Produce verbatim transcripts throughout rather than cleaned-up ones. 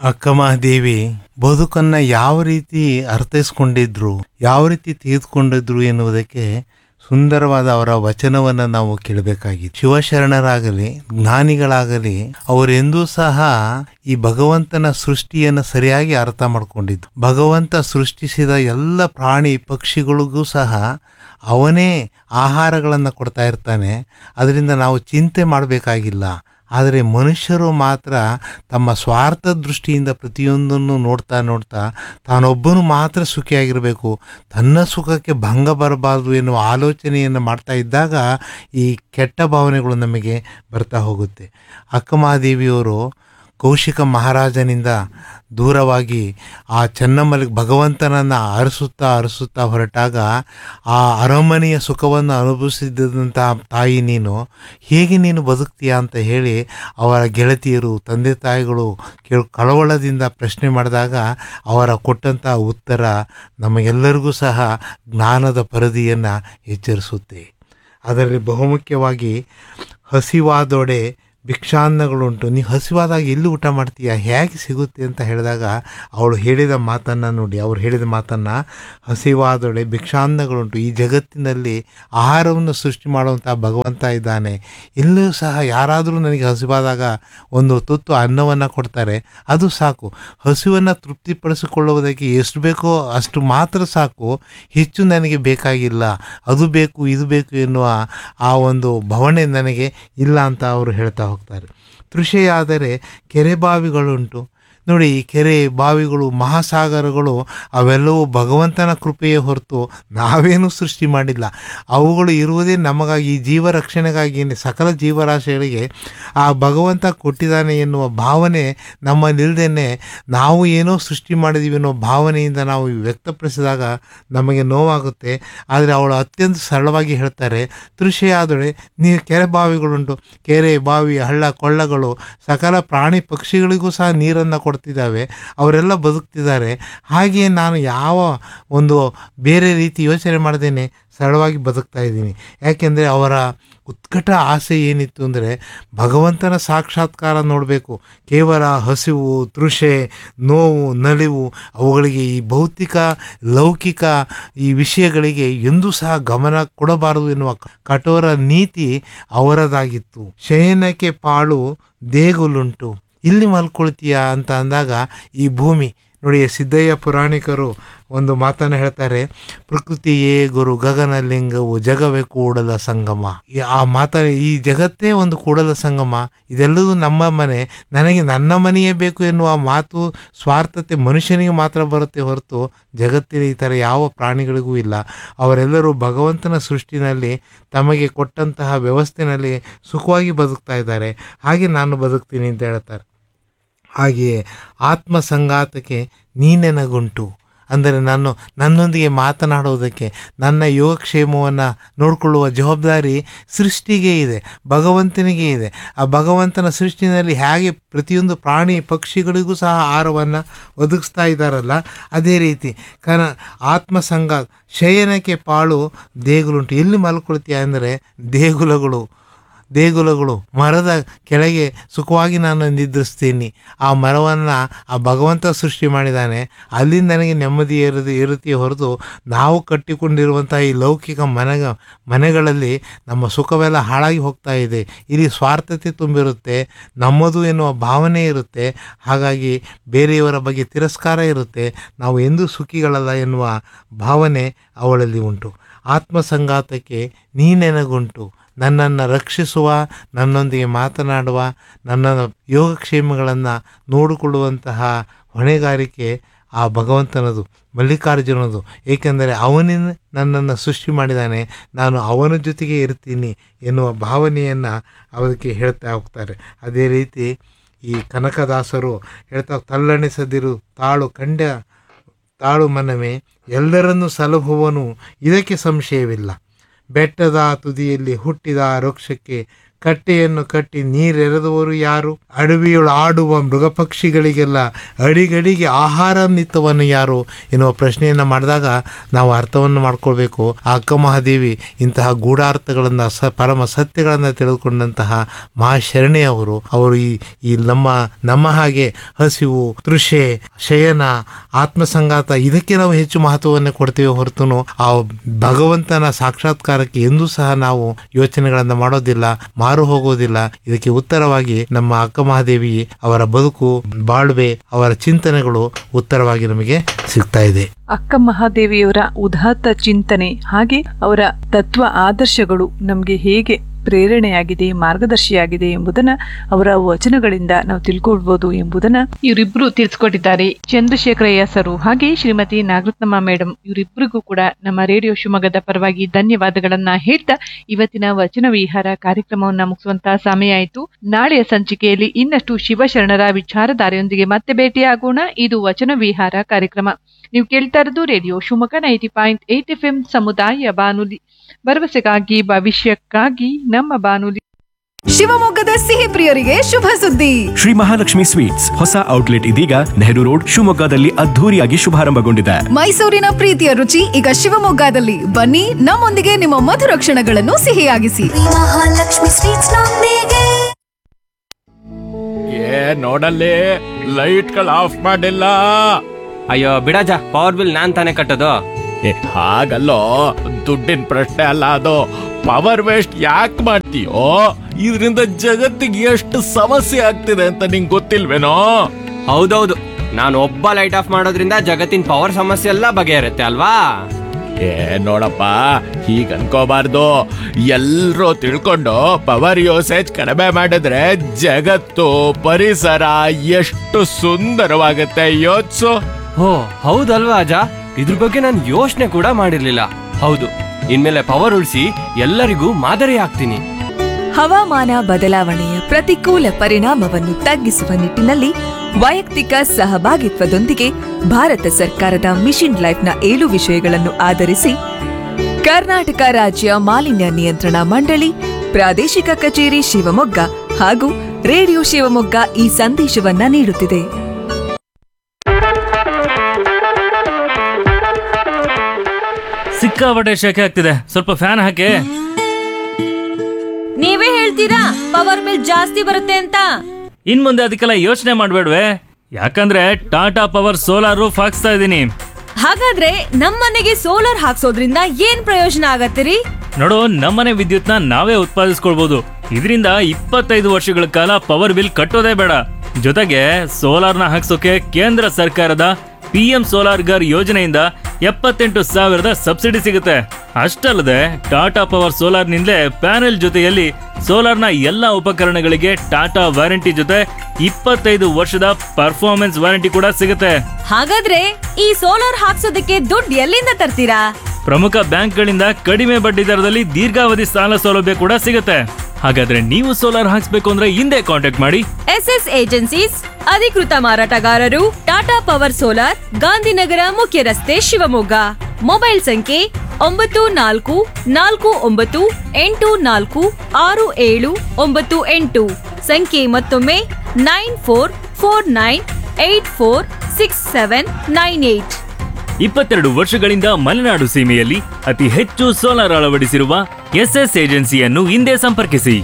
ಅಕ್ಕಮಹಾದೇವಿ ಬದುಕನ್ನ ಯಾವ ರೀತಿ ಅರ್ಥೈಸ್ಕೊಂಡಿದ್ರು, ಯಾವ ರೀತಿ ತೆಗೆದುಕೊಂಡಿದ್ರು ಎನ್ನುವುದಕ್ಕೆ ಸುಂದರವಾದ ಅವರ ವಚನವನ್ನ ನಾವು ಕೇಳಬೇಕಾಗಿತ್ತು. ಶಿವಶರಣರಾಗಲಿ, ಜ್ಞಾನಿಗಳಾಗಲಿ, ಅವರೆಂದೂ ಸಹ ಈ ಭಗವಂತನ ಸೃಷ್ಟಿಯನ್ನು ಸರಿಯಾಗಿ ಅರ್ಥ ಮಾಡ್ಕೊಂಡಿದ್ದು. ಭಗವಂತ ಸೃಷ್ಟಿಸಿದ ಎಲ್ಲ ಪ್ರಾಣಿ ಪಕ್ಷಿಗಳಿಗೂ ಸಹ ಅವನೇ ಆಹಾರಗಳನ್ನು ಕೊಡ್ತಾ ಇರ್ತಾನೆ. ಅದರಿಂದ ನಾವು ಚಿಂತೆ ಮಾಡಬೇಕಾಗಿಲ್ಲ. ಆದರೆ ಮನುಷ್ಯರು ಮಾತ್ರ ತಮ್ಮ ಸ್ವಾರ್ಥ ದೃಷ್ಟಿಯಿಂದ ಪ್ರತಿಯೊಂದನ್ನು ನೋಡ್ತಾ ನೋಡ್ತಾ ತಾನೊಬ್ಬನು ಮಾತ್ರ ಸುಖಿಯಾಗಿರಬೇಕು, ತನ್ನ ಸುಖಕ್ಕೆ ಭಂಗ ಬರಬಾರ್ದು ಎನ್ನುವ ಆಲೋಚನೆಯನ್ನು ಮಾಡ್ತಾ ಇದ್ದಾಗ ಈ ಕೆಟ್ಟ ಭಾವನೆಗಳು ನಮಗೆ ಬರ್ತಾ ಹೋಗುತ್ತೆ. ಅಕ್ಕಮಹಾದೇವಿಯವರು ಕೌಶಿಕ ಮಹಾರಾಜನಿಂದ ದೂರವಾಗಿ ಆ ಚೆನ್ನಮ್ಮಲಿಗೆ ಭಗವಂತನನ್ನು ಅರಸುತ್ತಾ ಅರಸುತ್ತಾ ಹೊರಟಾಗ ಆ ಅರಮನೆಯ ಸುಖವನ್ನು ಅನುಭವಿಸಿದಂಥ ತಾಯಿ ನೀನು ಹೇಗೆ ನೀನು ಬದುಕ್ತೀಯಾ ಅಂತ ಹೇಳಿ ಅವರ ಗೆಳತಿಯರು, ತಂದೆ ತಾಯಿಗಳು ಕೇಳ ಕಳವಳದಿಂದ ಪ್ರಶ್ನೆ ಮಾಡಿದಾಗ ಅವರ ಕೊಟ್ಟಂಥ ಉತ್ತರ ನಮಗೆಲ್ಲರಿಗೂ ಸಹ ಜ್ಞಾನದ ಪರಿಧಿಯನ್ನು ಎಚ್ಚರಿಸುತ್ತೆ. ಅದರಲ್ಲಿ ಬಹುಮುಖ್ಯವಾಗಿ ಹಸಿವಾದೊಡೆ ಭಿಕ್ಷಾನ್ನಗಳುಂಟು. ನೀವು ಹಸಿವಾದಾಗ ಎಲ್ಲಿ ಊಟ ಮಾಡ್ತೀಯ, ಹೇಗೆ ಸಿಗುತ್ತೆ ಅಂತ ಹೇಳಿದಾಗ ಅವಳು ಹೇಳಿದ ಮಾತನ್ನು ನೋಡಿ. ಅವ್ರು ಹೇಳಿದ ಮಾತನ್ನು, ಹಸಿವಾದೊಡೆ ಭಿಕ್ಷಾನ್ನಗಳುಂಟು. ಈ ಜಗತ್ತಿನಲ್ಲಿ ಆಹಾರವನ್ನು ಸೃಷ್ಟಿ ಮಾಡುವಂಥ ಭಗವಂತ ಇದ್ದಾನೆ. ಎಲ್ಲೂ ಸಹ ಯಾರಾದರೂ ನನಗೆ ಹಸಿವಾದಾಗ ಒಂದು ತುತ್ತು ಅನ್ನವನ್ನು ಕೊಡ್ತಾರೆ, ಅದು ಸಾಕು. ಹಸಿವನ್ನು ತೃಪ್ತಿಪಡಿಸಿಕೊಳ್ಳುವುದಕ್ಕೆ ಎಷ್ಟು ಬೇಕೋ ಅಷ್ಟು ಮಾತ್ರ ಸಾಕು, ಹೆಚ್ಚು ನನಗೆ ಬೇಕಾಗಿಲ್ಲ. ಅದು ಬೇಕು ಇದು ಬೇಕು ಎನ್ನುವ ಆ ಒಂದು ಭಾವನೆ ನನಗೆ ಇಲ್ಲ ಅಂತ ಅವರು ಹೇಳ್ತಾ ಹೋಗ್ತಾರೆ. ತೃಷೆಯಾದರೆ ಕೆರೆ ಬಾವಿಗಳುಂಟು. ನೋಡಿ, ಈ ಕೆರೆ ಬಾವಿಗಳು, ಮಹಾಸಾಗರಗಳು ಅವೆಲ್ಲವೂ ಭಗವಂತನ ಕೃಪೆಯೇ ಹೊರತು ನಾವೇನೂ ಸೃಷ್ಟಿ ಮಾಡಿಲ್ಲ. ಅವುಗಳು ಇರುವುದೇ ನಮಗಾಗಿ, ಈ ಜೀವ ರಕ್ಷಣೆಗಾಗಿ, ಸಕಲ ಜೀವರಾಶಿಗಳಿಗೆ ಆ ಭಗವಂತ ಕೊಟ್ಟಿದ್ದಾನೆ ಎನ್ನುವ ಭಾವನೆ ನಮ್ಮಲ್ಲಿಲ್ಲದೇನೆ ನಾವು ಏನೋ ಸೃಷ್ಟಿ ಮಾಡಿದ್ದೀವಿ ಅನ್ನೋ ಭಾವನೆಯಿಂದ ನಾವು ವ್ಯಕ್ತಪಡಿಸಿದಾಗ ನಮಗೆ ನೋವಾಗುತ್ತೆ. ಆದರೆ ಅವಳು ಅತ್ಯಂತ ಸರಳವಾಗಿ ಹೇಳ್ತಾರೆ, ತೃಷೆಯಾದೊಡೆ ನೀರು ಕೆರೆ ಬಾವಿಗಳುಂಟು. ಕೆರೆ, ಬಾವಿ, ಹಳ್ಳ ಕೊಳ್ಳಗಳು ಸಕಲ ಪ್ರಾಣಿ ಪಕ್ಷಿಗಳಿಗೂ ಸಹ ನೀರನ್ನು ಕೊಡ್ತಿದ್ದಾವೆ. ಅವರೆಲ್ಲ ಬದುಕ್ತಿದ್ದಾರೆ. ಹಾಗೆಯೇ ನಾನು ಯಾವ ಒಂದು ಬೇರೆ ರೀತಿ ಯೋಚನೆ ಮಾಡ್ದೇನೆ ಸರಳವಾಗಿ ಬದುಕ್ತಾ ಇದ್ದೀನಿ. ಯಾಕೆಂದರೆ ಅವರ ಉತ್ಕಟ ಆಸೆ ಏನಿತ್ತು ಅಂದರೆ ಭಗವಂತನ ಸಾಕ್ಷಾತ್ಕಾರ ನೋಡಬೇಕು. ಕೇವಲ ಹಸಿವು, ತೃಷೆ, ನೋವು, ನಲಿವು, ಅವುಗಳಿಗೆ ಈ ಭೌತಿಕ ಲೌಕಿಕ ಈ ವಿಷಯಗಳಿಗೆ ಎಂದೂ ಸಹ ಗಮನ ಕೊಡಬಾರದು ಎನ್ನುವ ಕಠೋರ ನೀತಿ ಅವರದಾಗಿತ್ತು. ಶಯನಕ್ಕೆ ಪಾಳು ದೇಗುಲುಂಟು. ಇಲ್ಲಿ ಮಲ್ಕೊಳ್ತೀಯಾ ಅಂತ ಅಂದಾಗ ಈ ಭೂಮಿ ನೋಡಿ, ಸಿದ್ದಯ್ಯ ಪುರಾಣಿಕರು ಒಂದು ಮಾತನ್ನು ಹೇಳ್ತಾರೆ, ಪ್ರಕೃತಿಯೇ ಗುರು ಗಗನಲಿಂಗವು ಜಗವೇ ಕೂಡಲ ಸಂಗಮ. ಆ ಮಾತ ಈ ಜಗತ್ತೇ ಒಂದು ಕೂಡಲ ಸಂಗಮ, ಇದೆಲ್ಲವೂ ನಮ್ಮ ಮನೆ, ನನಗೆ ನನ್ನ ಮನೆಯೇ ಬೇಕು ಎನ್ನುವ ಮಾತು ಸ್ವಾರ್ಥತೆ ಮನುಷ್ಯನಿಗೆ ಮಾತ್ರ ಬರುತ್ತೆ ಹೊರತು ಜಗತ್ತಿನ ಈ ಥರ ಯಾವ ಪ್ರಾಣಿಗಳಿಗೂ ಇಲ್ಲ. ಅವರೆಲ್ಲರೂ ಭಗವಂತನ ಸೃಷ್ಟಿನಲ್ಲಿ ತಮಗೆ ಕೊಟ್ಟಂತಹ ವ್ಯವಸ್ಥೆಯಲ್ಲಿ ಸುಖವಾಗಿ ಬದುಕ್ತಾ ಇದ್ದಾರೆ. ಹಾಗೆ ನಾನು ಬದುಕ್ತೀನಿ ಅಂತ ಹೇಳ್ತಾರೆ. ಹಾಗೆಯೇ ಆತ್ಮ ಸಂಘಾತಕ್ಕೆ ನೀನೆನಗುಂಟು. ಅಂದರೆ ನಾನು ನನ್ನೊಂದಿಗೆ ಮಾತನಾಡುವುದಕ್ಕೆ, ನನ್ನ ಯೋಗಕ್ಷೇಮವನ್ನು ನೋಡಿಕೊಳ್ಳುವ ಜವಾಬ್ದಾರಿ ಸೃಷ್ಟಿಗೆ ಇದೆ, ಭಗವಂತನಿಗೆ ಇದೆ. ಆ ಭಗವಂತನ ಸೃಷ್ಟಿನಲ್ಲಿ ಹೇಗೆ ಪ್ರತಿಯೊಂದು ಪ್ರಾಣಿ ಪಕ್ಷಿಗಳಿಗೂ ಸಹ ಆಹಾರವನ್ನು ಒದಗಿಸ್ತಾ ಇದ್ದಾರಲ್ಲ, ಅದೇ ರೀತಿ ಕನ ಆತ್ಮ ಸಂಘಾತ. ಶಯನಕ್ಕೆ ಪಾಳು ದೇಗುಲುಂಟು. ಎಲ್ಲಿ ಮಲ್ಕೊಳ್ತೀಯ ಅಂದರೆ ದೇಗುಲಗಳು ದೇಗುಲಗಳು ಮರದ ಕೆಳಗೆ ಸುಖವಾಗಿ ನಾನು ನಿದ್ರಿಸ್ತೀನಿ. ಆ ಮರವನ್ನು ಆ ಭಗವಂತ ಸೃಷ್ಟಿ ಮಾಡಿದ್ದಾನೆ, ಅಲ್ಲಿ ನನಗೆ ನೆಮ್ಮದಿ ಇರೋದು ಇರುತ್ತೆ ಹೊರತು ನಾವು ಕಟ್ಟಿಕೊಂಡಿರುವಂಥ ಈ ಲೌಕಿಕ ಮನೆ ಮನೆಗಳಲ್ಲಿ ನಮ್ಮ ಸುಖವೆಲ್ಲ ಹಾಳಾಗಿ ಹೋಗ್ತಾ ಇದೆ. ಇಲ್ಲಿ ಸ್ವಾರ್ಥತೆ ತುಂಬಿರುತ್ತೆ, ನಮ್ಮದು ಎನ್ನುವ ಭಾವನೆ ಇರುತ್ತೆ. ಹಾಗಾಗಿ ಬೇರೆಯವರ ಬಗ್ಗೆ ತಿರಸ್ಕಾರ ಇರುತ್ತೆ. ನಾವು ಎಂದೂ ಸುಖಿಗಳಲ್ಲ ಎನ್ನುವ ಭಾವನೆ ಅವಳಲ್ಲಿ ಉಂಟು. ಆತ್ಮ ಸಂಘಾತಕ್ಕೆ ನೀನೆನಗುಂಟು. ನನ್ನನ್ನು ರಕ್ಷಿಸುವ, ನನ್ನೊಂದಿಗೆ ಮಾತನಾಡುವ, ನನ್ನ ಯೋಗಕ್ಷೇಮಗಳನ್ನು ನೋಡಿಕೊಳ್ಳುವಂತಹ ಹೊಣೆಗಾರಿಕೆ ಆ ಭಗವಂತನದು, ಮಲ್ಲಿಕಾರ್ಜುನದು. ಏಕೆಂದರೆ ಅವನಿಂದ ನನ್ನನ್ನು ಸೃಷ್ಟಿ ಮಾಡಿದ್ದಾನೆ, ನಾನು ಅವನ ಜೊತೆಗೆ ಇರ್ತೀನಿ ಎನ್ನುವ ಭಾವನೆಯನ್ನು ಅದಕ್ಕೆ ಹೇಳ್ತಾ ಹೋಗ್ತಾರೆ. ಅದೇ ರೀತಿ ಈ ಕನಕದಾಸರು ಹೇಳ್ತಾ, ತಲ್ಲಣಿಸದಿರು ತಾಳು ಕಂಡ ತಾಳು ಮನವೇ, ಎಲ್ಲರನ್ನೂ ಸಲಹುವನು ಇದಕ್ಕೆ ಸಂಶಯವಿಲ್ಲ. ಬೆಟ್ಟದ ತುದಿಯಲ್ಲಿ ಹುಟ್ಟಿದ ವೃಕ್ಷಕ್ಕೆ ಕಟ್ಟೆಯನ್ನು ಕಟ್ಟಿ ನೀರೆರೆದವರು ಯಾರು? ಅಡವಿಯೊಳು ಆಡುವ ಮೃಗ ಪಕ್ಷಿಗಳಿಗೆಲ್ಲ ಅಡಿಗಡಿಗೆ ಆಹಾರಾನ್ವಿತವನ್ನು ಯಾರು ಎನ್ನುವ ಪ್ರಶ್ನೆಯನ್ನು ಮಾಡಿದಾಗ ನಾವು ಅರ್ಥವನ್ನು ಮಾಡ್ಕೊಳ್ಬೇಕು. ಆ ಅಕ್ಕ ಮಹಾದೇವಿ ಇಂತಹ ಗೂಢಾರ್ಥಗಳನ್ನು ಸ ಪರಮ ಸತ್ಯಗಳನ್ನು ತಿಳಿದುಕೊಂಡಂತಹ ಮಹಾಶರಣೆಯವರು. ಅವರು ಈ ಈ ನಮ್ಮ ನಮ್ಮ ಹಾಗೆ ಹಸಿವು, ತೃಷೆ, ಶಯನ, ಆತ್ಮಸಂಗಾತ ಇದಕ್ಕೆ ನಾವು ಹೆಚ್ಚು ಮಹತ್ವವನ್ನು ಕೊಡ್ತೇವೆ ಹೊರತು ಆ ಭಗವಂತನ ಸಾಕ್ಷಾತ್ಕಾರಕ್ಕೆ ಎಂದೂ ಸಹ ನಾವು ಯೋಚನೆಗಳನ್ನು ಮಾಡೋದಿಲ್ಲ, ಮಾರು ಹೋಗೋದಿಲ್ಲ. ಇದಕ್ಕೆ ಉತ್ತರವಾಗಿ ನಮ್ಮ ಅಕ್ಕ ಮಹಾದೇವಿ ಅವರ ಬದುಕು, ಬಾಳ್ವೆ, ಅವರ ಚಿಂತನೆಗಳು ಉತ್ತರವಾಗಿ ನಮಗೆ ಸಿಗ್ತಾ ಇದೆ. ಅಕ್ಕ ಮಹಾದೇವಿಯವರ ಉದಾತ್ತ ಚಿಂತನೆ ಹಾಗೆ ಅವರ ತತ್ವ ಆದರ್ಶಗಳು ನಮಗೆ ಹೇಗೆ ಪ್ರೇರಣೆಯಾಗಿದೆ, ಮಾರ್ಗದರ್ಶಿಯಾಗಿದೆ ಎಂಬುದನ್ನ ಅವರ ವಚನಗಳಿಂದ ನಾವು ತಿಳ್ಕೊಳ್ಬಹುದು ಎಂಬುದನ್ನ ಇವರಿಬ್ರು ತಿಳಿಸ್ಕೊಟ್ಟಿದ್ದಾರೆ. ಚಂದ್ರಶೇಖರಯ್ಯ ಸರು ಹಾಗೆ ಶ್ರೀಮತಿ ನಾಗರತ್ನಮ್ಮ ಮೇಡಮ್ ಇವರಿಬ್ಬರಿಗೂ ಕೂಡ ನಮ್ಮ ರೇಡಿಯೋ ಶಿವಮೊಗ್ಗದ ಪರವಾಗಿ ಧನ್ಯವಾದಗಳನ್ನ ಹೇಳ್ತಾ ಇವತ್ತಿನ ವಚನ ವಿಹಾರ ಕಾರ್ಯಕ್ರಮವನ್ನ ಮುಗಿಸುವಂತಹ ಸಮಯ ಆಯಿತು. ನಾಳೆಯ ಸಂಚಿಕೆಯಲ್ಲಿ ಇನ್ನಷ್ಟು ಶಿವಶರಣರ ವಿಚಾರಧಾರೆಯೊಂದಿಗೆ ಮತ್ತೆ ಭೇಟಿಯಾಗೋಣ. ಇದು ವಚನ ವಿಹಾರ ಕಾರ್ಯಕ್ರಮ. ನೀವು ಕೇಳ್ತಾ ಇರೋದು radio Shivamogga ninety point eight F M ಸಮುದಾಯ ಬಾನುಲಿ, ಭರವಸೆಗಾಗಿ ಭವಿಷ್ಯಕ್ಕಾಗಿ ನಮ್ಮ ಬಾನುಲಿ. ಶಿವಮೊಗ್ಗದ ಸಿಹಿ ಪ್ರಿಯರಿಗೆ ಶುಭ ಸುದ್ದಿ. ಶ್ರೀ ಮಹಾಲಕ್ಷ್ಮಿ ಸ್ವೀಟ್ಸ್ ಹೊಸ ಔಟ್ಲೆಟ್ ಇದೀಗ ನೆಹರು ರೋಡ್ ಶಿವಮೊಗ್ಗದಲ್ಲಿ ಅದ್ಧೂರಿಯಾಗಿ ಶುಭಾರಂಭಗೊಂಡಿದೆ. ಮೈಸೂರಿನ ಪ್ರೀತಿಯ ರುಚಿ ಈಗ ಶಿವಮೊಗ್ಗದಲ್ಲಿ. ಬನ್ನಿ, ನಮ್ಮೊಂದಿಗೆ ನಿಮ್ಮ ಮಧುರ ಕ್ಷಣಗಳನ್ನು ಸಿಹಿಯಾಗಿಸಿ. ಮಹಾಲಕ್ಷ್ಮಿ ಸ್ವೀಟ್ಸ್ ನೊಂದಿಗೆ. ಏ ನೋಡಲ್ಲಿ, ಲೈಟ್ಗಳು ಆಫ್ ಮಾಡಿಲ್ಲ. ಅಯ್ಯೋ ಬಿಡಜ, ಪವರ್ ಬಿಲ್ ನಾನ್ ತಾನೇ ಕಟ್ಟೋದು. ಏ ಹಾಗಲ್ಲೋ, ದುಡ್ಡಿನ ಪ್ರಶ್ನೆ ಅಲ್ಲ ಅದು. ಪವರ್ ವೇಸ್ಟ್ ಯಾಕೆ ಮಾಡ್ತೀಯೋ? ಇದರಿಂದ ಜಗತ್ತಿಗೆ ಎಷ್ಟು ಸಮಸ್ಯೆ ಆಗ್ತಿದೆ ಅಂತ ನಿಂಗೆ ಗೊತ್ತಿಲ್ವೇನೋ? ಹೌದೌದು, ನಾನು ಒಬ್ಬ ಲೈಟ್ ಆಫ್ ಮಾಡೋದ್ರಿಂದ ಜಗತ್ತಿನ ಪವರ್ ಸಮಸ್ಯೆ ಎಲ್ಲ ಬಗೆಹರುತ್ತೆ ಅಲ್ವಾ? ಏ ನೋಡಪ್ಪ, ಹೀಗ ಅನ್ಕೋಬಾರ್ದು. ಎಲ್ರೂ ತಿಳ್ಕೊಂಡು ಪವರ್ ಯೂಸೇಜ್ ಕಡಿಮೆ ಮಾಡಿದ್ರೆ ಜಗತ್ತು, ಪರಿಸರ ಎಷ್ಟು ಸುಂದರವಾಗುತ್ತೆ ಯೋಚ್ಸು. ಓ ಹೌದಲ್ವಾ ಅಜ, ಇದ್ರ ಬಗ್ಗೆ ನಾನು ಯೋಚನೆ ಕೂಡ ಮಾಡಿರ್ಲಿಲ್ಲ. ಹೌದು, ಇನ್ಮೇಲೆ ಪವರ್ ಉಳಿಸಿ ಎಲ್ಲರಿಗೂ ಮಾದರಿ ಆಗ್ತೀನಿ. ಹವಾಮಾನ ಬದಲಾವಣೆಯ ಪ್ರತಿಕೂಲ ಪರಿಣಾಮವನ್ನು ತಗ್ಗಿಸುವ ನಿಟ್ಟಿನಲ್ಲಿ ವೈಯಕ್ತಿಕ ಸಹಭಾಗಿತ್ವದೊಂದಿಗೆ ಭಾರತ ಸರ್ಕಾರದ ಮಿಷನ್ ಲೈಫ್ನ ಏಳು ವಿಷಯಗಳನ್ನು ಆಧರಿಸಿ ಕರ್ನಾಟಕ ರಾಜ್ಯ ಮಾಲಿನ್ಯ ನಿಯಂತ್ರಣ ಮಂಡಳಿ, ಪ್ರಾದೇಶಿಕ ಕಚೇರಿ ಶಿವಮೊಗ್ಗ ಹಾಗೂ ರೇಡಿಯೋ ಶಿವಮೊಗ್ಗ ಈ ಸಂದೇಶವನ್ನ ನೀಡುತ್ತಿದೆ. ಸಿಕ್ಕಾಪಟ್ಟೆ ಶೆಕೆ ಆಗ್ತಿದೆ, ಸ್ವಲ್ಪ ಫ್ಯಾನ್ ಹಾಕಿ. ನೀವೇ ಹೇಳ್ತೀರಾ ಪವರ್ ಬಿಲ್ ಜಾಸ್ತಿ ಬರುತ್ತೆ ಅಂತ? ಇನ್ ಮುಂದೆ ಅದಕ್ಕೆಲ್ಲ ಯೋಚನೆ ಮಾಡ್ಬೇಡ್ವೆ, ಯಾಕಂದ್ರೆ ಟಾಟಾ ಪವರ್ ಸೋಲಾರ್ ರೂಫ್ ಹಾಕ್ಸ್ತಾ ಇದೀನಿ. ಹಾಗಾದ್ರೆ ನಮ್ಮನೆಗೆ ಸೋಲಾರ್ ಹಾಕ್ಸೋದ್ರಿಂದ ಏನ್ ಪ್ರಯೋಜನ ಆಗತ್ತಿರಿ? ನೋಡು, ನಮ್ಮನೆ ವಿದ್ಯುತ್ನ ನಾವೇ ಉತ್ಪಾದಿಸ್ಕೊಳ್ಬಹುದು. ಇದರಿಂದ ಇಪ್ಪತ್ತೈದು ವರ್ಷಗಳ ಕಾಲ ಪವರ್ ಬಿಲ್ ಕಟ್ಟೋದೇ ಬೇಡ. ಜೊತೆಗೆ ಸೋಲಾರ್ನ ಹಾಕ್ಸೋಕೆ ಕೇಂದ್ರ ಸರ್ಕಾರದ ಪಿ ಎಂ ಸೋಲಾರ್ ಗರ್ ಯೋಜನೆಯಿಂದ ಎಪ್ಪತ್ತೆಂಟು ಸಾವಿರದ ಸಬ್ಸಿಡಿ ಸಿಗುತ್ತೆ. ಅಷ್ಟಲ್ಲದೆ ಟಾಟಾ ಪವರ್ ಸೋಲಾರ್ ನಿಂದಲೇ ಪ್ಯಾನೆಲ್ ಜೊತೆಯಲ್ಲಿ ಸೋಲಾರ್ನ ಎಲ್ಲಾ ಉಪಕರಣಗಳಿಗೆ ಟಾಟಾ ವಾರಂಟಿ ಜೊತೆ ಇಪ್ಪತ್ತೈದು ವರ್ಷದ ಪರ್ಫಾರ್ಮೆನ್ಸ್ ವಾರಂಟಿ ಕೂಡ ಸಿಗುತ್ತೆ. ಹಾಗಾದ್ರೆ ಈ ಸೋಲಾರ್ ಹಾಕ್ಸೋದಕ್ಕೆ ದುಡ್ಡು ಎಲ್ಲಿಂದ ತರ್ತೀರಾ? ಪ್ರಮುಖ ಬ್ಯಾಂಕ್ಗಳಿಂದ ಕಡಿಮೆ ಬಡ್ಡಿ ದರದಲ್ಲಿ ದೀರ್ಘಾವಧಿ ಸಾಲ ಸೌಲಭ್ಯ ಕೂಡ ಸಿಗುತ್ತೆ. ಹಾಗಾದ್ರೆ ನೀವು ಸೋಲಾರ್ ಹಾಕ್ಸ್ಬೇಕು ಅಂದ್ರೆ ಹಿಂದೆ ಕಾಂಟ್ಯಾಕ್ಟ್ ಮಾಡಿ ಎಸ್ ಎಸ್ ಏಜೆನ್ಸೀಸ್, ಅಧಿಕೃತ ಮಾರಾಟಗಾರರು, ಟಾಟಾ ಪವರ್ ಸೋಲಾರ್, ಗಾಂಧಿನಗರ ಮುಖ್ಯ ರಸ್ತೆ, ಶಿವಮೊಗ್ಗ. ಮೊಬೈಲ್ ಸಂಖ್ಯೆ ಒಂಬತ್ತು ನಾಲ್ಕು ನಾಲ್ಕು ಒಂಬತ್ತು ಎಂಟು ನಾಲ್ಕು ಆರು ಏಳು ಒಂಬತ್ತು ಎಂಟು. ಸಂಖ್ಯೆ ಮತ್ತೊಮ್ಮೆ nine four four nine eight four six seven nine eight. ಇಪ್ಪತ್ತೆರಡು ವರ್ಷಗಳಿಂದ ಮಲೆನಾಡು ಸೀಮೆಯಲ್ಲಿ ಅತಿ ಹೆಚ್ಚು ಸೋಲಾರ್ ಅಳವಡಿಸಿರುವ ಎಸ್ಎಸ್ ಏಜೆನ್ಸಿಯನ್ನು ಹಿಂದೆ ಸಂಪರ್ಕಿಸಿ.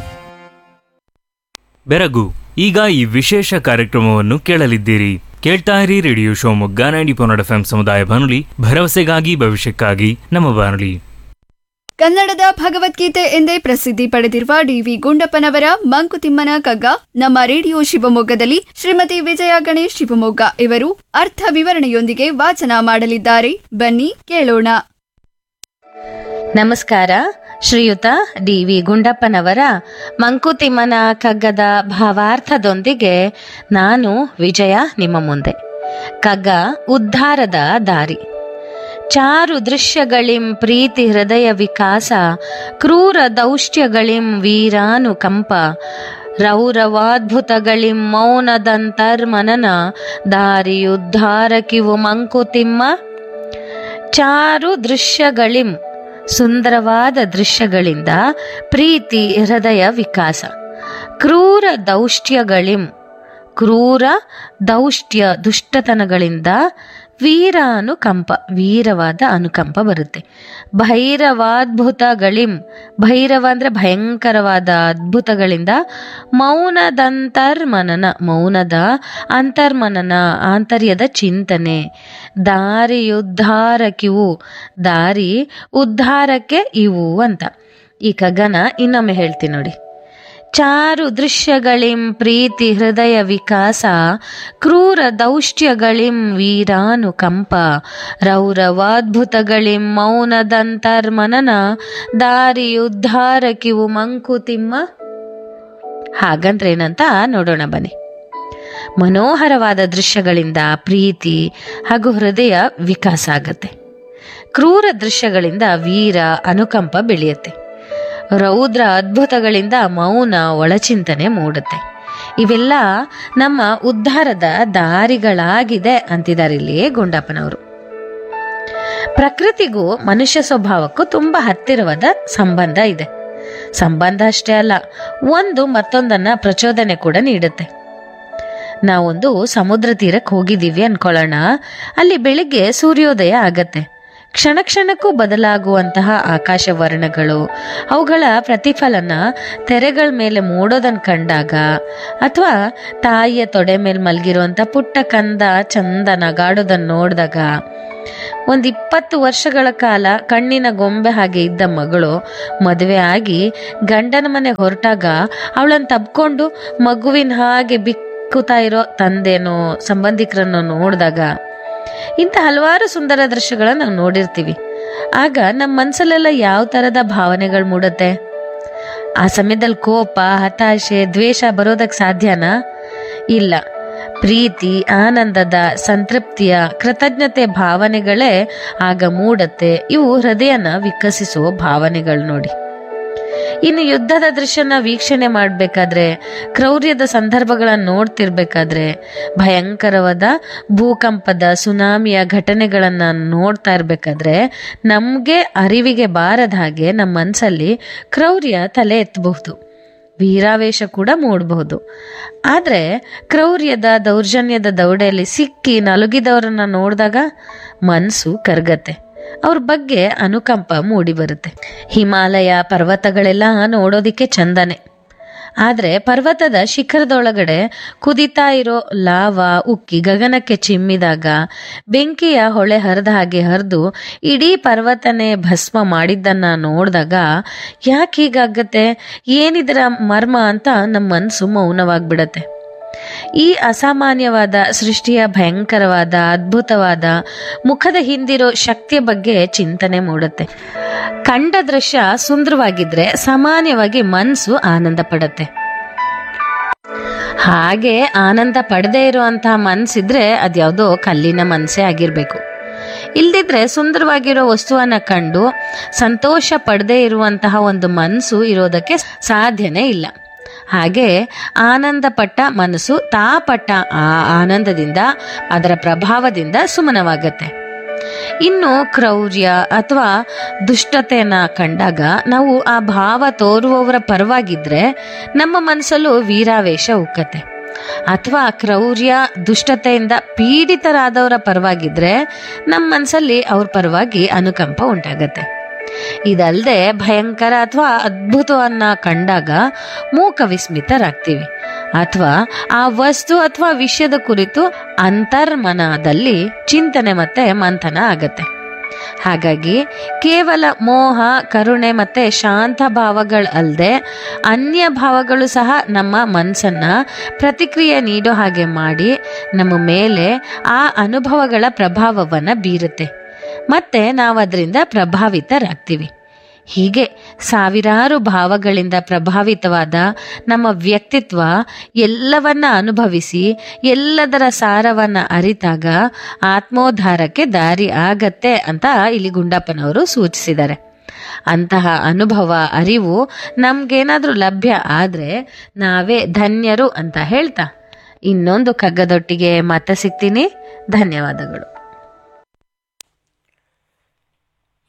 ಬೆರಗು, ಈಗ ಈ ವಿಶೇಷ ಕಾರ್ಯಕ್ರಮವನ್ನು ಕೇಳಲಿದ್ದೀರಿ. ಕೇಳ್ತಾ ಇರಿ radio Shivamogga ninety point F M ಸಮುದಾಯ ಬಾನುಲಿ, ಭರವಸೆಗಾಗಿ ಭವಿಷ್ಯಕ್ಕಾಗಿ ನಮ್ಮ ಬಾನುಲಿ. ಕನ್ನಡದ ಭಗವದ್ಗೀತೆ ಎಂದೇ ಪ್ರಸಿದ್ಧಿ ಪಡೆದಿರುವ ಡಿ ವಿ ಗುಂಡಪ್ಪನವರ ಮಂಕುತಿಮ್ಮನ ಕಗ್ಗ ನಮ್ಮ ರೇಡಿಯೋ ಶಿವಮೊಗ್ಗದಲ್ಲಿ ಶ್ರೀಮತಿ ವಿಜಯ ಗಣೇಶ್ ಶಿವಮೊಗ್ಗ ಇವರು ಅರ್ಥ ವಿವರಣೆಯೊಂದಿಗೆ ವಾಚನ ಮಾಡಲಿದ್ದಾರೆ. ಬನ್ನಿ ಕೇಳೋಣ. ನಮಸ್ಕಾರ. ಶ್ರೀಯುತ ಡಿ ವಿ ಗುಂಡಪ್ಪನವರ ಮಂಕುತಿಮ್ಮನ ಕಗ್ಗದ ಭಾವಾರ್ಥದೊಂದಿಗೆ ನಾನು ವಿಜಯ ನಿಮ್ಮ ಮುಂದೆ. ಕಗ್ಗ ಉದ್ಧಾರದ ದಾರಿ. ಚಾರು ದೃಶ್ಯಗಳಿಂ ಪ್ರೀತಿ ಹೃದಯ ವಿಕಾಸ, ಕ್ರೂರ ದೌಷ್ಟ್ಯಗಳಿಂ ವೀರಾನುಕಂಪ, ರೌರವಾದ್ಭುತಗಳಿಂ ಮೌನದಂತರ್ಮನನ, ದಾರಿಯುದ್ಧಾರಕಿವು ಮಂಕುತಿಮ್ಮ. ಚಾರು ದೃಶ್ಯಗಳಿಂ ಸುಂದರವಾದ ದೃಶ್ಯಗಳಿಂದ ಪ್ರೀತಿ ಹೃದಯ ವಿಕಾಸ. ಕ್ರೂರ ದೌಷ್ಟ್ಯಗಳಿಂ ಕ್ರೂರ ದೌಷ್ಟ್ಯ ದುಷ್ಟತನಗಳಿಂದ ವೀರ ಅನುಕಂಪ ವೀರವಾದ ಅನುಕಂಪ ಬರುತ್ತೆ. ಭೈರವಾದ್ಭುತಗಳಿಂ ಭೈರವ ಅಂದ್ರೆ ಭಯಂಕರವಾದ ಅದ್ಭುತಗಳಿಂದ ಮೌನದಂತರ್ಮನನ ಮೌನದ ಅಂತರ್ಮನನ ಆಂತರ್ಯದ ಚಿಂತನೆ. ದಾರಿಯುದ್ಧಾರಕಿವು ದಾರಿ ಉದ್ಧಾರಕ್ಕೆ ಇವು ಅಂತ. ಈ ಕಗ್ಗನ ಇನ್ನೊಮ್ಮೆ ಹೇಳ್ತೀನಿ ನೋಡಿ. ಚಾರು ದೃಶ್ಯಗಳಿಂ ಪ್ರೀತಿ ಹೃದಯ ವಿಕಾಸ ಕ್ರೂರ ದೌಷ್ಟ್ಯಗಳಿಂ ವೀರಾನುಕಂಪ ರೌರವಾದ್ಭುತಗಳಿಂ ಮೌನದಂತರ್ಮನನ ದಾರಿಯುದ್ಧಾರಕಿವು ಮಂಕುತಿಮ್ಮ. ಹಾಗಂದ್ರೆ ಏನಂತ ನೋಡೋಣ ಬನ್ನಿ. ಮನೋಹರವಾದ ದೃಶ್ಯಗಳಿಂದ ಪ್ರೀತಿ ಹಾಗೂ ಹೃದಯ ವಿಕಾಸ ಆಗತ್ತೆ. ಕ್ರೂರ ದೃಶ್ಯಗಳಿಂದ ವೀರ ಅನುಕಂಪ ಬೆಳೆಯುತ್ತೆ. ರೌದ್ರ ಅದ್ಭುತಗಳಿಂದ ಮೌನ ಒಳಚಿಂತನೆ ಮೂಡುತ್ತೆ. ಇವೆಲ್ಲ ನಮ್ಮ ಉದ್ಧಾರದ ದಾರಿಗಳಾಗಿದೆ ಅಂತಿದ್ದಾರೆ ಇಲ್ಲಿ ಗುಂಡಪ್ಪನವರು. ಪ್ರಕೃತಿಗೂ ಮನುಷ್ಯ ಸ್ವಭಾವಕ್ಕೂ ತುಂಬಾ ಹತ್ತಿರವಾದ ಸಂಬಂಧ ಇದೆ. ಸಂಬಂಧ ಅಷ್ಟೇ ಅಲ್ಲ, ಒಂದು ಮತ್ತೊಂದನ್ನ ಪ್ರಚೋದನೆ ಕೂಡ ನೀಡುತ್ತೆ. ನಾವೊಂದು ಸಮುದ್ರ ತೀರಕ್ಕೆ ಹೋಗಿದ್ದೀವಿ ಅನ್ಕೊಳ್ಳೋಣ. ಅಲ್ಲಿ ಬೆಳಿಗ್ಗೆ ಸೂರ್ಯೋದಯ ಆಗತ್ತೆ. ಕ್ಷಣ ಕ್ಷಣಕ್ಕೂ ಬದಲಾಗುವಂತಹ ಆಕಾಶ ವರ್ಣಗಳು, ಅವುಗಳ ಪ್ರತಿಫಲನ ತೆರೆಗಳ ಮೇಲೆ ಮೂಡೋದನ್ನ ಕಂಡಾಗ, ಅಥವಾ ತಾಯಿಯ ತೊಡೆ ಮೇಲೆ ಮಲಗಿರುವಂತ ಪುಟ್ಟ ಕಂದ ಚಂದ ನಗಾಡೋದನ್ನ ನೋಡಿದಾಗ, ಒಂದ್ ಇಪ್ಪತ್ತು ವರ್ಷಗಳ ಕಾಲ ಕಣ್ಣಿನ ಗೊಂಬೆ ಹಾಗೆ ಇದ್ದ ಮಗಳು ಮದುವೆ ಆಗಿ ಗಂಡನ ಮನೆಗೆ ಹೊರಟಾಗ ಅವಳನ್ನು ತಬ್ಕೊಂಡು ಮಗುವಿನ ಹಾಗೆ ಬಿಕ್ಕುತ್ತಾ ಇರೋ ತಂದೆನೋ ಸಂಬಂಧಿಕರನ್ನು ನೋಡಿದಾಗ, ಇಂಥ ಹಲವಾರು ಸುಂದರ ದೃಶ್ಯಗಳನ್ನ ನಾವು ನೋಡಿರ್ತೀವಿ. ಆಗ ನಮ್ಮ ಮನಸ್ಸಲ್ಲೆಲ್ಲ ಯಾವ ತರದ ಭಾವನೆಗಳು ಮೂಡುತ್ತೆ? ಆ ಸಮಯದಲ್ಲಿ ಕೋಪ, ಹತಾಶೆ, ದ್ವೇಷ ಬರೋದಕ್ಕೆ ಸಾಧ್ಯನಾ? ಇಲ್ಲ. ಪ್ರೀತಿ, ಆನಂದದ, ಸಂತೃಪ್ತಿಯ, ಕೃತಜ್ಞತೆ ಭಾವನೆಗಳೇ ಆಗ ಮೂಡತ್ತೆ. ಇವು ಹೃದಯನ ವಿಕಸಿಸುವ ಭಾವನೆಗಳು ನೋಡಿ. ಇನ್ನು ಯುದ್ಧದ ದೃಶ್ಯನ ವೀಕ್ಷಣೆ ಮಾಡ್ಬೇಕಾದ್ರೆ, ಕ್ರೌರ್ಯದ ಸಂದರ್ಭಗಳನ್ನ ನೋಡ್ತಿರ್ಬೇಕಾದ್ರೆ, ಭಯಂಕರವಾದ ಭೂಕಂಪದ ಸುನಾಮಿಯ ಘಟನೆಗಳನ್ನ ನೋಡ್ತಾ ಇರ್ಬೇಕಾದ್ರೆ ನಮ್ಗೆ ಅರಿವಿಗೆ ಬಾರದ ಹಾಗೆ ನಮ್ಮ ಮನಸ್ಸಲ್ಲಿ ಕ್ರೌರ್ಯ ತಲೆ ಎತ್ತಬಹುದು, ವೀರಾವೇಶ ಕೂಡ ಮೂಡಬಹುದು. ಆದ್ರೆ ಕ್ರೌರ್ಯದ ದೌರ್ಜನ್ಯದ ದೌಡೆಯಲ್ಲಿ ಸಿಕ್ಕಿ ನಲುಗಿದವರನ್ನ ನೋಡಿದಾಗ ಮನಸ್ಸು ಕರಗತ್ತೆ, ಅವ್ರ ಬಗ್ಗೆ ಅನುಕಂಪ ಮೂಡಿ ಬರುತ್ತೆ. ಹಿಮಾಲಯ ಪರ್ವತಗಳೆಲ್ಲ ನೋಡೋದಿಕ್ಕೆ ಚಂದನೆ. ಆದ್ರೆ ಪರ್ವತದ ಶಿಖರದೊಳಗಡೆ ಕುದಿತಾ ಇರೋ ಲಾವಾ ಉಕ್ಕಿ ಗಗನಕ್ಕೆ ಚಿಮ್ಮಿದಾಗ, ಬೆಂಕಿಯ ಹೊಳೆ ಹರಿದ ಹಾಗೆ ಹರಿದು ಇಡೀ ಪರ್ವತನೇ ಭಸ್ಮ ಮಾಡಿದ್ದನ್ನ ನೋಡಿದಾಗ ಯಾಕೆ ಹೀಗಾಗತ್ತೆ, ಏನಿದರ ಮರ್ಮ ಅಂತ ನಮ್ಮ ಮನಸ್ಸು ಮೌನವಾಗ್ಬಿಡತ್ತೆ. ಈ ಅಸಾಮಾನ್ಯವಾದ ಸೃಷ್ಟಿಯ ಭಯಂಕರವಾದ ಅದ್ಭುತವಾದ ಮುಖದ ಹಿಂದಿರೋ ಶಕ್ತಿಯ ಬಗ್ಗೆ ಚಿಂತನೆ ಮೂಡುತ್ತೆ. ಕಂಡ ದೃಶ್ಯ ಸುಂದರವಾಗಿದ್ರೆ ಸಾಮಾನ್ಯವಾಗಿ ಮನಸ್ಸು ಆನಂದ ಪಡುತ್ತೆ. ಹಾಗೆ ಆನಂದ ಪಡದೇ ಇರುವಂತಹ ಮನಸ್ಸಿದ್ರೆ ಅದ್ಯಾವುದೋ ಕಲ್ಲಿನ ಮನಸ್ಸೇ ಆಗಿರ್ಬೇಕು. ಇಲ್ದಿದ್ರೆ ಸುಂದರವಾಗಿರೋ ವಸ್ತುವನ್ನ ಕಂಡು ಸಂತೋಷ ಪಡದೇ ಇರುವಂತಹ ಒಂದು ಮನಸ್ಸು ಇರೋದಕ್ಕೆ ಸಾಧ್ಯನೇ ಇಲ್ಲ. ಹಾಗೆ ಆನಂದ ಪಟ್ಟ ಮನಸ್ಸು ತಾಪಟ್ಟ ಆ ಆನಂದದಿಂದ, ಅದರ ಪ್ರಭಾವದಿಂದ ಸುಮನವಾಗತ್ತೆ. ಇನ್ನು ಕ್ರೌರ್ಯ ಅಥವಾ ದುಷ್ಟತೆಯನ್ನ ಕಂಡಾಗ ನಾವು ಆ ಭಾವ ತೋರುವವರ ಪರವಾಗಿದ್ರೆ ನಮ್ಮ ಮನಸ್ಸಲ್ಲೂ ವೀರಾವೇಶ ಉಕ್ಕತ್ತೆ. ಅಥವಾ ಕ್ರೌರ್ಯ ದುಷ್ಟತೆಯಿಂದ ಪೀಡಿತರಾದವರ ಪರವಾಗಿದ್ರೆ ನಮ್ಮ ಮನಸ್ಸಲ್ಲಿ ಅವ್ರ ಪರವಾಗಿ ಅನುಕಂಪ ಉಂಟಾಗತ್ತೆ. ಇದಲ್ಲದೆ ಭಯಂಕರ ಅಥವಾ ಅದ್ಭುತವನ್ನ ಕಂಡಾಗ ಮೂಕ ವಿಸ್ಮಿತರಾಗ್ತೀವಿ, ಅಥವಾ ಆ ವಸ್ತು ಅಥವಾ ವಿಷಯದ ಕುರಿತು ಅಂತರ್ಮನದಲ್ಲಿ ಚಿಂತನೆ ಮತ್ತೆ ಮಂಥನ ಆಗತ್ತೆ. ಹಾಗಾಗಿ ಕೇವಲ ಮೋಹ, ಕರುಣೆ ಮತ್ತೆ ಶಾಂತ ಭಾವಗಳು ಅಲ್ಲದೆ ಅನ್ಯ ಭಾವಗಳು ಸಹ ನಮ್ಮ ಮನಸ್ಸನ್ನ ಪ್ರತಿಕ್ರಿಯೆ ನೀಡೋ ಹಾಗೆ ಮಾಡಿ ನಮ್ಮ ಮೇಲೆ ಆ ಅನುಭವಗಳ ಪ್ರಭಾವವನ್ನ ಬೀರುತ್ತೆ. ಮತ್ತೆ ನಾವು ಅದರಿಂದ ಪ್ರಭಾವಿತರಾಗ್ತೀವಿ. ಹೀಗೆ ಸಾವಿರಾರು ಭಾವಗಳಿಂದ ಪ್ರಭಾವಿತವಾದ ನಮ್ಮ ವ್ಯಕ್ತಿತ್ವ ಎಲ್ಲವನ್ನ ಅನುಭವಿಸಿ ಎಲ್ಲದರ ಸಾರವನ್ನ ಅರಿತಾಗ ಆತ್ಮೋದ್ಧಾರಕ್ಕೆ ದಾರಿ ಆಗತ್ತೆ ಅಂತ ಇಲ್ಲಿ ಗುಂಡಪ್ಪನವರು ಸೂಚಿಸಿದ್ದಾರೆ. ಅಂತಹ ಅನುಭವ, ಅರಿವು ನಮ್ಗೇನಾದ್ರೂ ಲಭ್ಯ ಆದ್ರೆ ನಾವೇ ಧನ್ಯರು ಅಂತ ಹೇಳ್ತಾ ಇನ್ನೊಂದು ಕಗ್ಗದೊಟ್ಟಿಗೆ ಮತ್ತೆ ಸಿಗ್ತೀನಿ. ಧನ್ಯವಾದಗಳು.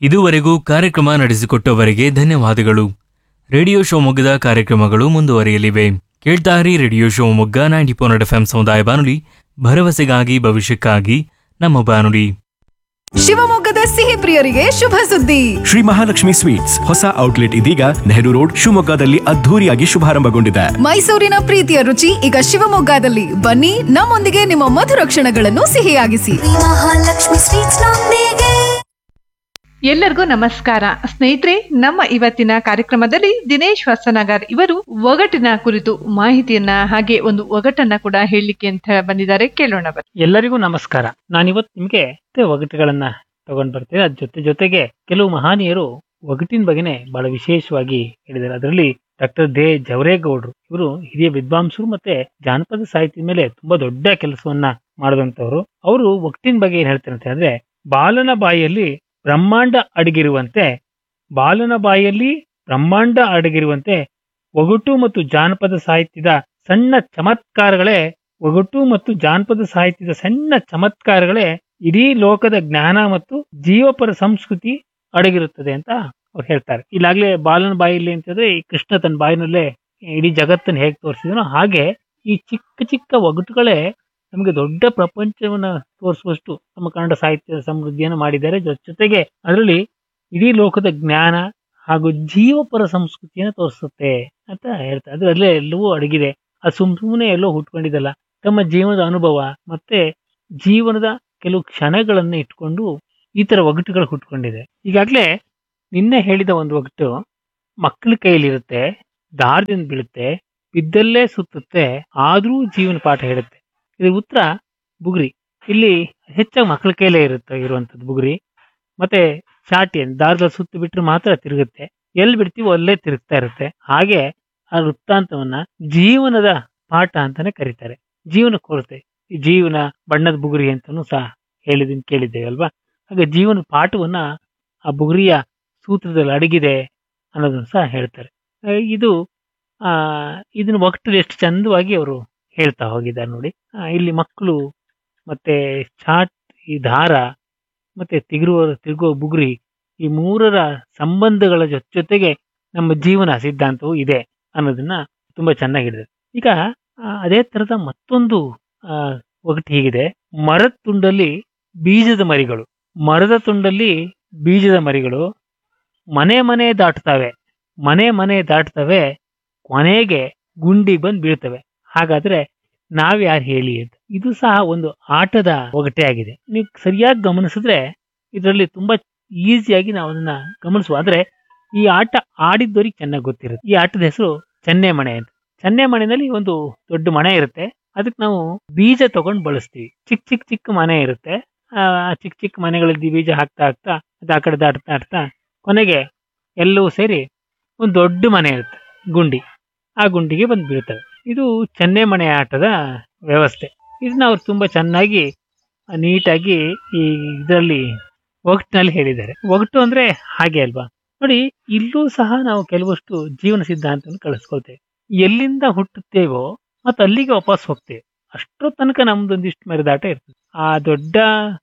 ಇದುವರೆಗೂ ಕಾರ್ಯಕ್ರಮ ನಡೆಸಿಕೊಟ್ಟವರಿಗೆ ಧನ್ಯವಾದಗಳು. ರೇಡಿಯೋ ಶಿವಮೊಗ್ಗದ ಕಾರ್ಯಕ್ರಮಗಳು ಮುಂದುವರಿಯಲಿವೆ. ಕೇಳ್ತಾರಿ radio Shivamogga ninety point F M ಸಮುದಾಯ ಬಾನುಲಿ, ಭರವಸೆಗಾಗಿ ಭವಿಷ್ಯಕ್ಕಾಗಿ ನಮ್ಮ ಬಾನುಲಿ. ಶಿವಮೊಗ್ಗದ ಸಿಹಿ ಪ್ರಿಯರಿಗೆ ಶುಭ ಸುದ್ದಿ. ಶ್ರೀ ಮಹಾಲಕ್ಷ್ಮಿ ಸ್ವೀಟ್ಸ್ ಹೊಸ ಔಟ್ಲೆಟ್ ಇದೀಗ ನೆಹರು ರೋಡ್ ಶಿವಮೊಗ್ಗದಲ್ಲಿ ಅದ್ಧೂರಿಯಾಗಿ ಶುಭಾರಂಭಗೊಂಡಿದೆ. ಮೈಸೂರಿನ ಪ್ರೀತಿಯ ರುಚಿ ಈಗ ಶಿವಮೊಗ್ಗದಲ್ಲಿ. ಬನ್ನಿ, ನಮ್ಮೊಂದಿಗೆ ನಿಮ್ಮ ಮಧುರ ಕ್ಷಣಗಳನ್ನು ಸಿಹಿಯಾಗಿಸಿ. ಮಹಾಲಕ್ಷ್ಮಿ ಸ್ವೀಟ್ಸ್ ನೊಂದಿಗೆ. ಎಲ್ಲರಿಗೂ ನಮಸ್ಕಾರ ಸ್ನೇಹಿತರೆ. ನಮ್ಮ ಇವತ್ತಿನ ಕಾರ್ಯಕ್ರಮದಲ್ಲಿ ದಿನೇಶ್ ಹೊಸನಗರ್ ಇವರು ಒಗಟಿನ ಕುರಿತು ಮಾಹಿತಿಯನ್ನ ಹಾಗೆ ಒಂದು ಒಗಟನ್ನ ಕೂಡ ಹೇಳಲಿಕ್ಕೆ ಅಂತ ಬಂದಿದ್ದಾರೆ. ಕೇಳೋಣ ಬನ್ನಿ. ಎಲ್ಲರಿಗೂ ನಮಸ್ಕಾರ. ನಾನಿವತ್ತು ನಿಮ್ಗೆ ಒಗಟುಗಳನ್ನ ತಗೊಂಡ್ ಬರ್ತೇವೆ. ಅದ್ರ ಜೊತೆ ಜೊತೆಗೆ ಕೆಲವು ಮಹನೀಯರು ಒಗಟಿನ ಬಗ್ಗೆನೆ ಬಹಳ ವಿಶೇಷವಾಗಿ ಹೇಳಿದ್ದಾರೆ. ಅದರಲ್ಲಿ ಡಾಕ್ಟರ್ ದೇ ಜವರೇಗೌಡರು ಇವರು ಹಿರಿಯ ವಿದ್ವಾಂಸರು ಮತ್ತೆ ಜಾನಪದ ಸಾಹಿತ್ಯದ ಮೇಲೆ ತುಂಬಾ ದೊಡ್ಡ ಕೆಲಸವನ್ನ ಮಾಡಿದಂತವ್ರು. ಅವರು ಒಗಟಿನ ಬಗ್ಗೆ ಏನ್ ಹೇಳ್ತಾರೆ ಅಂತ ಹೇಳಿದ್ರೆ, ಬಾಲನ ಬಾಯಿಯಲ್ಲಿ ಬ್ರಹ್ಮಾಂಡ ಅಡಗಿರುವಂತೆ ಬಾಲನ ಬಾಯಲ್ಲಿ ಬ್ರಹ್ಮಾಂಡ ಅಡಗಿರುವಂತೆ ಒಗಟು ಮತ್ತು ಜಾನಪದ ಸಾಹಿತ್ಯದ ಸಣ್ಣ ಚಮತ್ಕಾರಗಳೇ ಒಗಟು ಮತ್ತು ಜಾನಪದ ಸಾಹಿತ್ಯದ ಸಣ್ಣ ಚಮತ್ಕಾರಗಳೇ ಇಡೀ ಲೋಕದ ಜ್ಞಾನ ಮತ್ತು ಜೀವಪರ ಸಂಸ್ಕೃತಿ ಅಡಗಿರುತ್ತದೆ ಅಂತ ಅವ್ರು ಹೇಳ್ತಾರೆ. ಇಲ್ಲಾಗ್ಲೇ ಬಾಲನ ಬಾಯಲ್ಲಿ ಅಂತಂದ್ರೆ ಈ ಕೃಷ್ಣ ತನ್ನ ಬಾಯಿನಲ್ಲೇ ಇಡೀ ಜಗತ್ತನ್ನು ಹೇಗೆ ತೋರಿಸಿದನೋ ಹಾಗೆ ಈ ಚಿಕ್ಕ ಚಿಕ್ಕ ಒಗಟುಗಳೇ ನಮಗೆ ದೊಡ್ಡ ಪ್ರಪಂಚವನ್ನ ತೋರಿಸುವಷ್ಟು ನಮ್ಮ ಕನ್ನಡ ಸಾಹಿತ್ಯದ ಸಮೃದ್ಧಿಯನ್ನು ಮಾಡಿದ್ದಾರೆ. ಜೊತೆಗೆ ಅದರಲ್ಲಿ ಇಡೀ ಲೋಕದ ಜ್ಞಾನ ಹಾಗೂ ಜೀವಪರ ಸಂಸ್ಕೃತಿಯನ್ನು ತೋರಿಸುತ್ತೆ ಅಂತ ಹೇಳ್ತಾರೆ. ಅದರಲ್ಲೇ ಎಲ್ಲವೂ ಅಡಗಿದೆ. ಅದು ಸುಮ್ ಸುಮ್ಮನೆ ಎಲ್ಲೋ ಹುಟ್ಕೊಂಡಿದ್ದಲ್ಲ. ತಮ್ಮ ಜೀವನದ ಅನುಭವ ಮತ್ತೆ ಜೀವನದ ಕೆಲವು ಕ್ಷಣಗಳನ್ನ ಇಟ್ಕೊಂಡು ಈ ತರ ಒಗಟುಗಳು ಹುಟ್ಕೊಂಡಿದೆ. ಈಗಾಗ್ಲೇ ನಿನ್ನೆ ಹೇಳಿದ ಒಂದು ಒಗಟು ಮಕ್ಕಳ ಕೈಲಿರುತ್ತೆ, ದಾರದಿಂದ ಬೀಳುತ್ತೆ, ಬಿದ್ದಲ್ಲೇ ಸುತ್ತುತ್ತೆ, ಆದ್ರೂ ಜೀವನ ಪಾಠ ಹೇಳುತ್ತೆ. ಇದ್ರ ಉತ್ತರ ಬುಗುರಿ. ಇಲ್ಲಿ ಹೆಚ್ಚಾಗಿ ಮಕ್ಕಳ ಕೈಲೇ ಇರುತ್ತೆ ಇರುವಂತದ್ದು ಬುಗುರಿ. ಮತ್ತೆ ಚಾಟಿ ದಾರದಲ್ಲಿ ಸುತ್ತು ಬಿಟ್ರೆ ಮಾತ್ರ ತಿರುಗುತ್ತೆ, ಎಲ್ಲಿ ಬಿಡ್ತೀವೋ ಅಲ್ಲೇ ತಿರುಗ್ತಾ ಇರುತ್ತೆ. ಹಾಗೆ ಆ ವೃತ್ತಾಂತವನ್ನ ಜೀವನದ ಪಾಠ ಅಂತಾನೆ ಕರೀತಾರೆ. ಜೀವನ ಕೊರತೆ ಈ ಜೀವನ ಬಣ್ಣದ ಬುಗುರಿ ಅಂತಾನು ಸಹ ಹೇಳಿದನ್ ಕೇಳಿದ್ದೇವೆ ಅಲ್ವಾ. ಹಾಗೆ ಜೀವನ ಪಾಠವನ್ನ ಆ ಬುಗುರಿಯ ಸೂತ್ರದಲ್ಲಿ ಅಡಗಿದೆ ಅನ್ನೋದನ್ನು ಸಹ ಹೇಳ್ತಾರೆ. ಇದು ಆ ಇದನ್ನ ಒಗಟಲ್ಲಿ ಎಷ್ಟು ಚಂದವಾಗಿ ಅವರು ಹೇಳ್ತಾ ಹೋಗಿದ್ದಾರೆ ನೋಡಿ. ಇಲ್ಲಿ ಮಕ್ಕಳು ಮತ್ತೆ ಚಾಟ್ ಈ ದಾರ ಮತ್ತೆ ತಿರುಗುವ ತಿರುಗುವ ಬುಗುರಿ ಈ ಮೂರರ ಸಂಬಂಧಗಳ ಜೊತೆ ಜೊತೆಗೆ ನಮ್ಮ ಜೀವನ ಸಿದ್ಧಾಂತವು ಇದೆ ಅನ್ನೋದನ್ನ ತುಂಬಾ ಚೆನ್ನಾಗಿ ಹೇಳಿದ್ದಾರೆ. ಈಗ ಅದೇ ತರದ ಮತ್ತೊಂದು ಆ ಒಗಟು ಹೀಗಿದೆ. ಮರದ ತುಂಡಲ್ಲಿ ಬೀಜದ ಮರಿಗಳು ಮರದ ತುಂಡಲ್ಲಿ ಬೀಜದ ಮರಿಗಳು ಮನೆ ಮನೆ ದಾಟ್ತವೆ ಮನೆ ಮನೆ ದಾಟ್ತವೆ ಕೊನೆಗೆ ಗುಂಡಿ ಬಂದು ಬೀಳ್ತವೆ. ಹಾಗಾದ್ರೆ ನಾವ್ಯಾರು ಹೇಳಿ ಅಂತ. ಇದು ಸಹ ಒಂದು ಆಟದ ಒಗಟೆ ಆಗಿದೆ. ನೀವು ಸರಿಯಾಗಿ ಗಮನಿಸಿದ್ರೆ ಇದರಲ್ಲಿ ತುಂಬಾ ಈಸಿಯಾಗಿ ನಾವು ಅದನ್ನ ಗಮನಿಸುವ. ಆದ್ರೆ ಈ ಆಟ ಆಡಿದ್ದವರಿಗೆ ಚೆನ್ನಾಗಿ ಗೊತ್ತಿರುತ್ತೆ. ಈ ಆಟದ ಹೆಸರು ಚನ್ನೆ ಮಣೆ ಅಂತ. ಚನ್ನೆ ಮಣೆನಲ್ಲಿ ಒಂದು ದೊಡ್ಡ ಮಣೆ ಇರುತ್ತೆ. ಅದಕ್ಕೆ ನಾವು ಬೀಜ ತಗೊಂಡು ಬಳಸ್ತೀವಿ. ಚಿಕ್ಕ ಚಿಕ್ಕ ಚಿಕ್ಕ ಮನೆ ಇರುತ್ತೆ. ಆ ಚಿಕ್ಕ ಚಿಕ್ಕ ಮನೆಗಳಲ್ಲಿ ಬೀಜ ಹಾಕ್ತಾ ಹಾಕ್ತಾ ಅದು ಆ ಕಡೆ ದಾಟ್ತಾ ಆಡ್ತಾ ಕೊನೆಗೆ ಎಲ್ಲವೂ ಸೇರಿ ಒಂದು ದೊಡ್ಡ ಮನೆ ಇರುತ್ತೆ, ಗುಂಡಿ. ಆ ಗುಂಡಿಗೆ ಬಂದು ಬೀಳ್ತವೆ. ಇದು ಚನ್ನೆ ಮಣೆ ಆಟದ ವ್ಯವಸ್ಥೆ. ಇದನ್ನ ಅವ್ರು ತುಂಬಾ ಚೆನ್ನಾಗಿ ನೀಟಾಗಿ ಈ ಇದರಲ್ಲಿ ಒಗಟಿನಲ್ಲಿ ಹೇಳಿದ್ದಾರೆ. ಒಗಟು ಅಂದ್ರೆ ಹಾಗೆ ಅಲ್ವಾ ನೋಡಿ. ಇಲ್ಲೂ ಸಹ ನಾವು ಕೆಲವಷ್ಟು ಜೀವನ ಸಿದ್ಧಾಂತವನ್ನು ಕಳಿಸ್ಕೊಳ್ತೇವೆ. ಎಲ್ಲಿಂದ ಹುಟ್ಟುತ್ತೇವೋ ಮತ್ತೆ ಅಲ್ಲಿಗೆ ವಾಪಸ್ ಹೋಗ್ತೇವೆ. ಅಷ್ಟೋ ತನಕ ನಮ್ದೊಂದಿಷ್ಟು ಮೆರೆದಾಟ ಇರ್ತದೆ. ಆ ದೊಡ್ಡ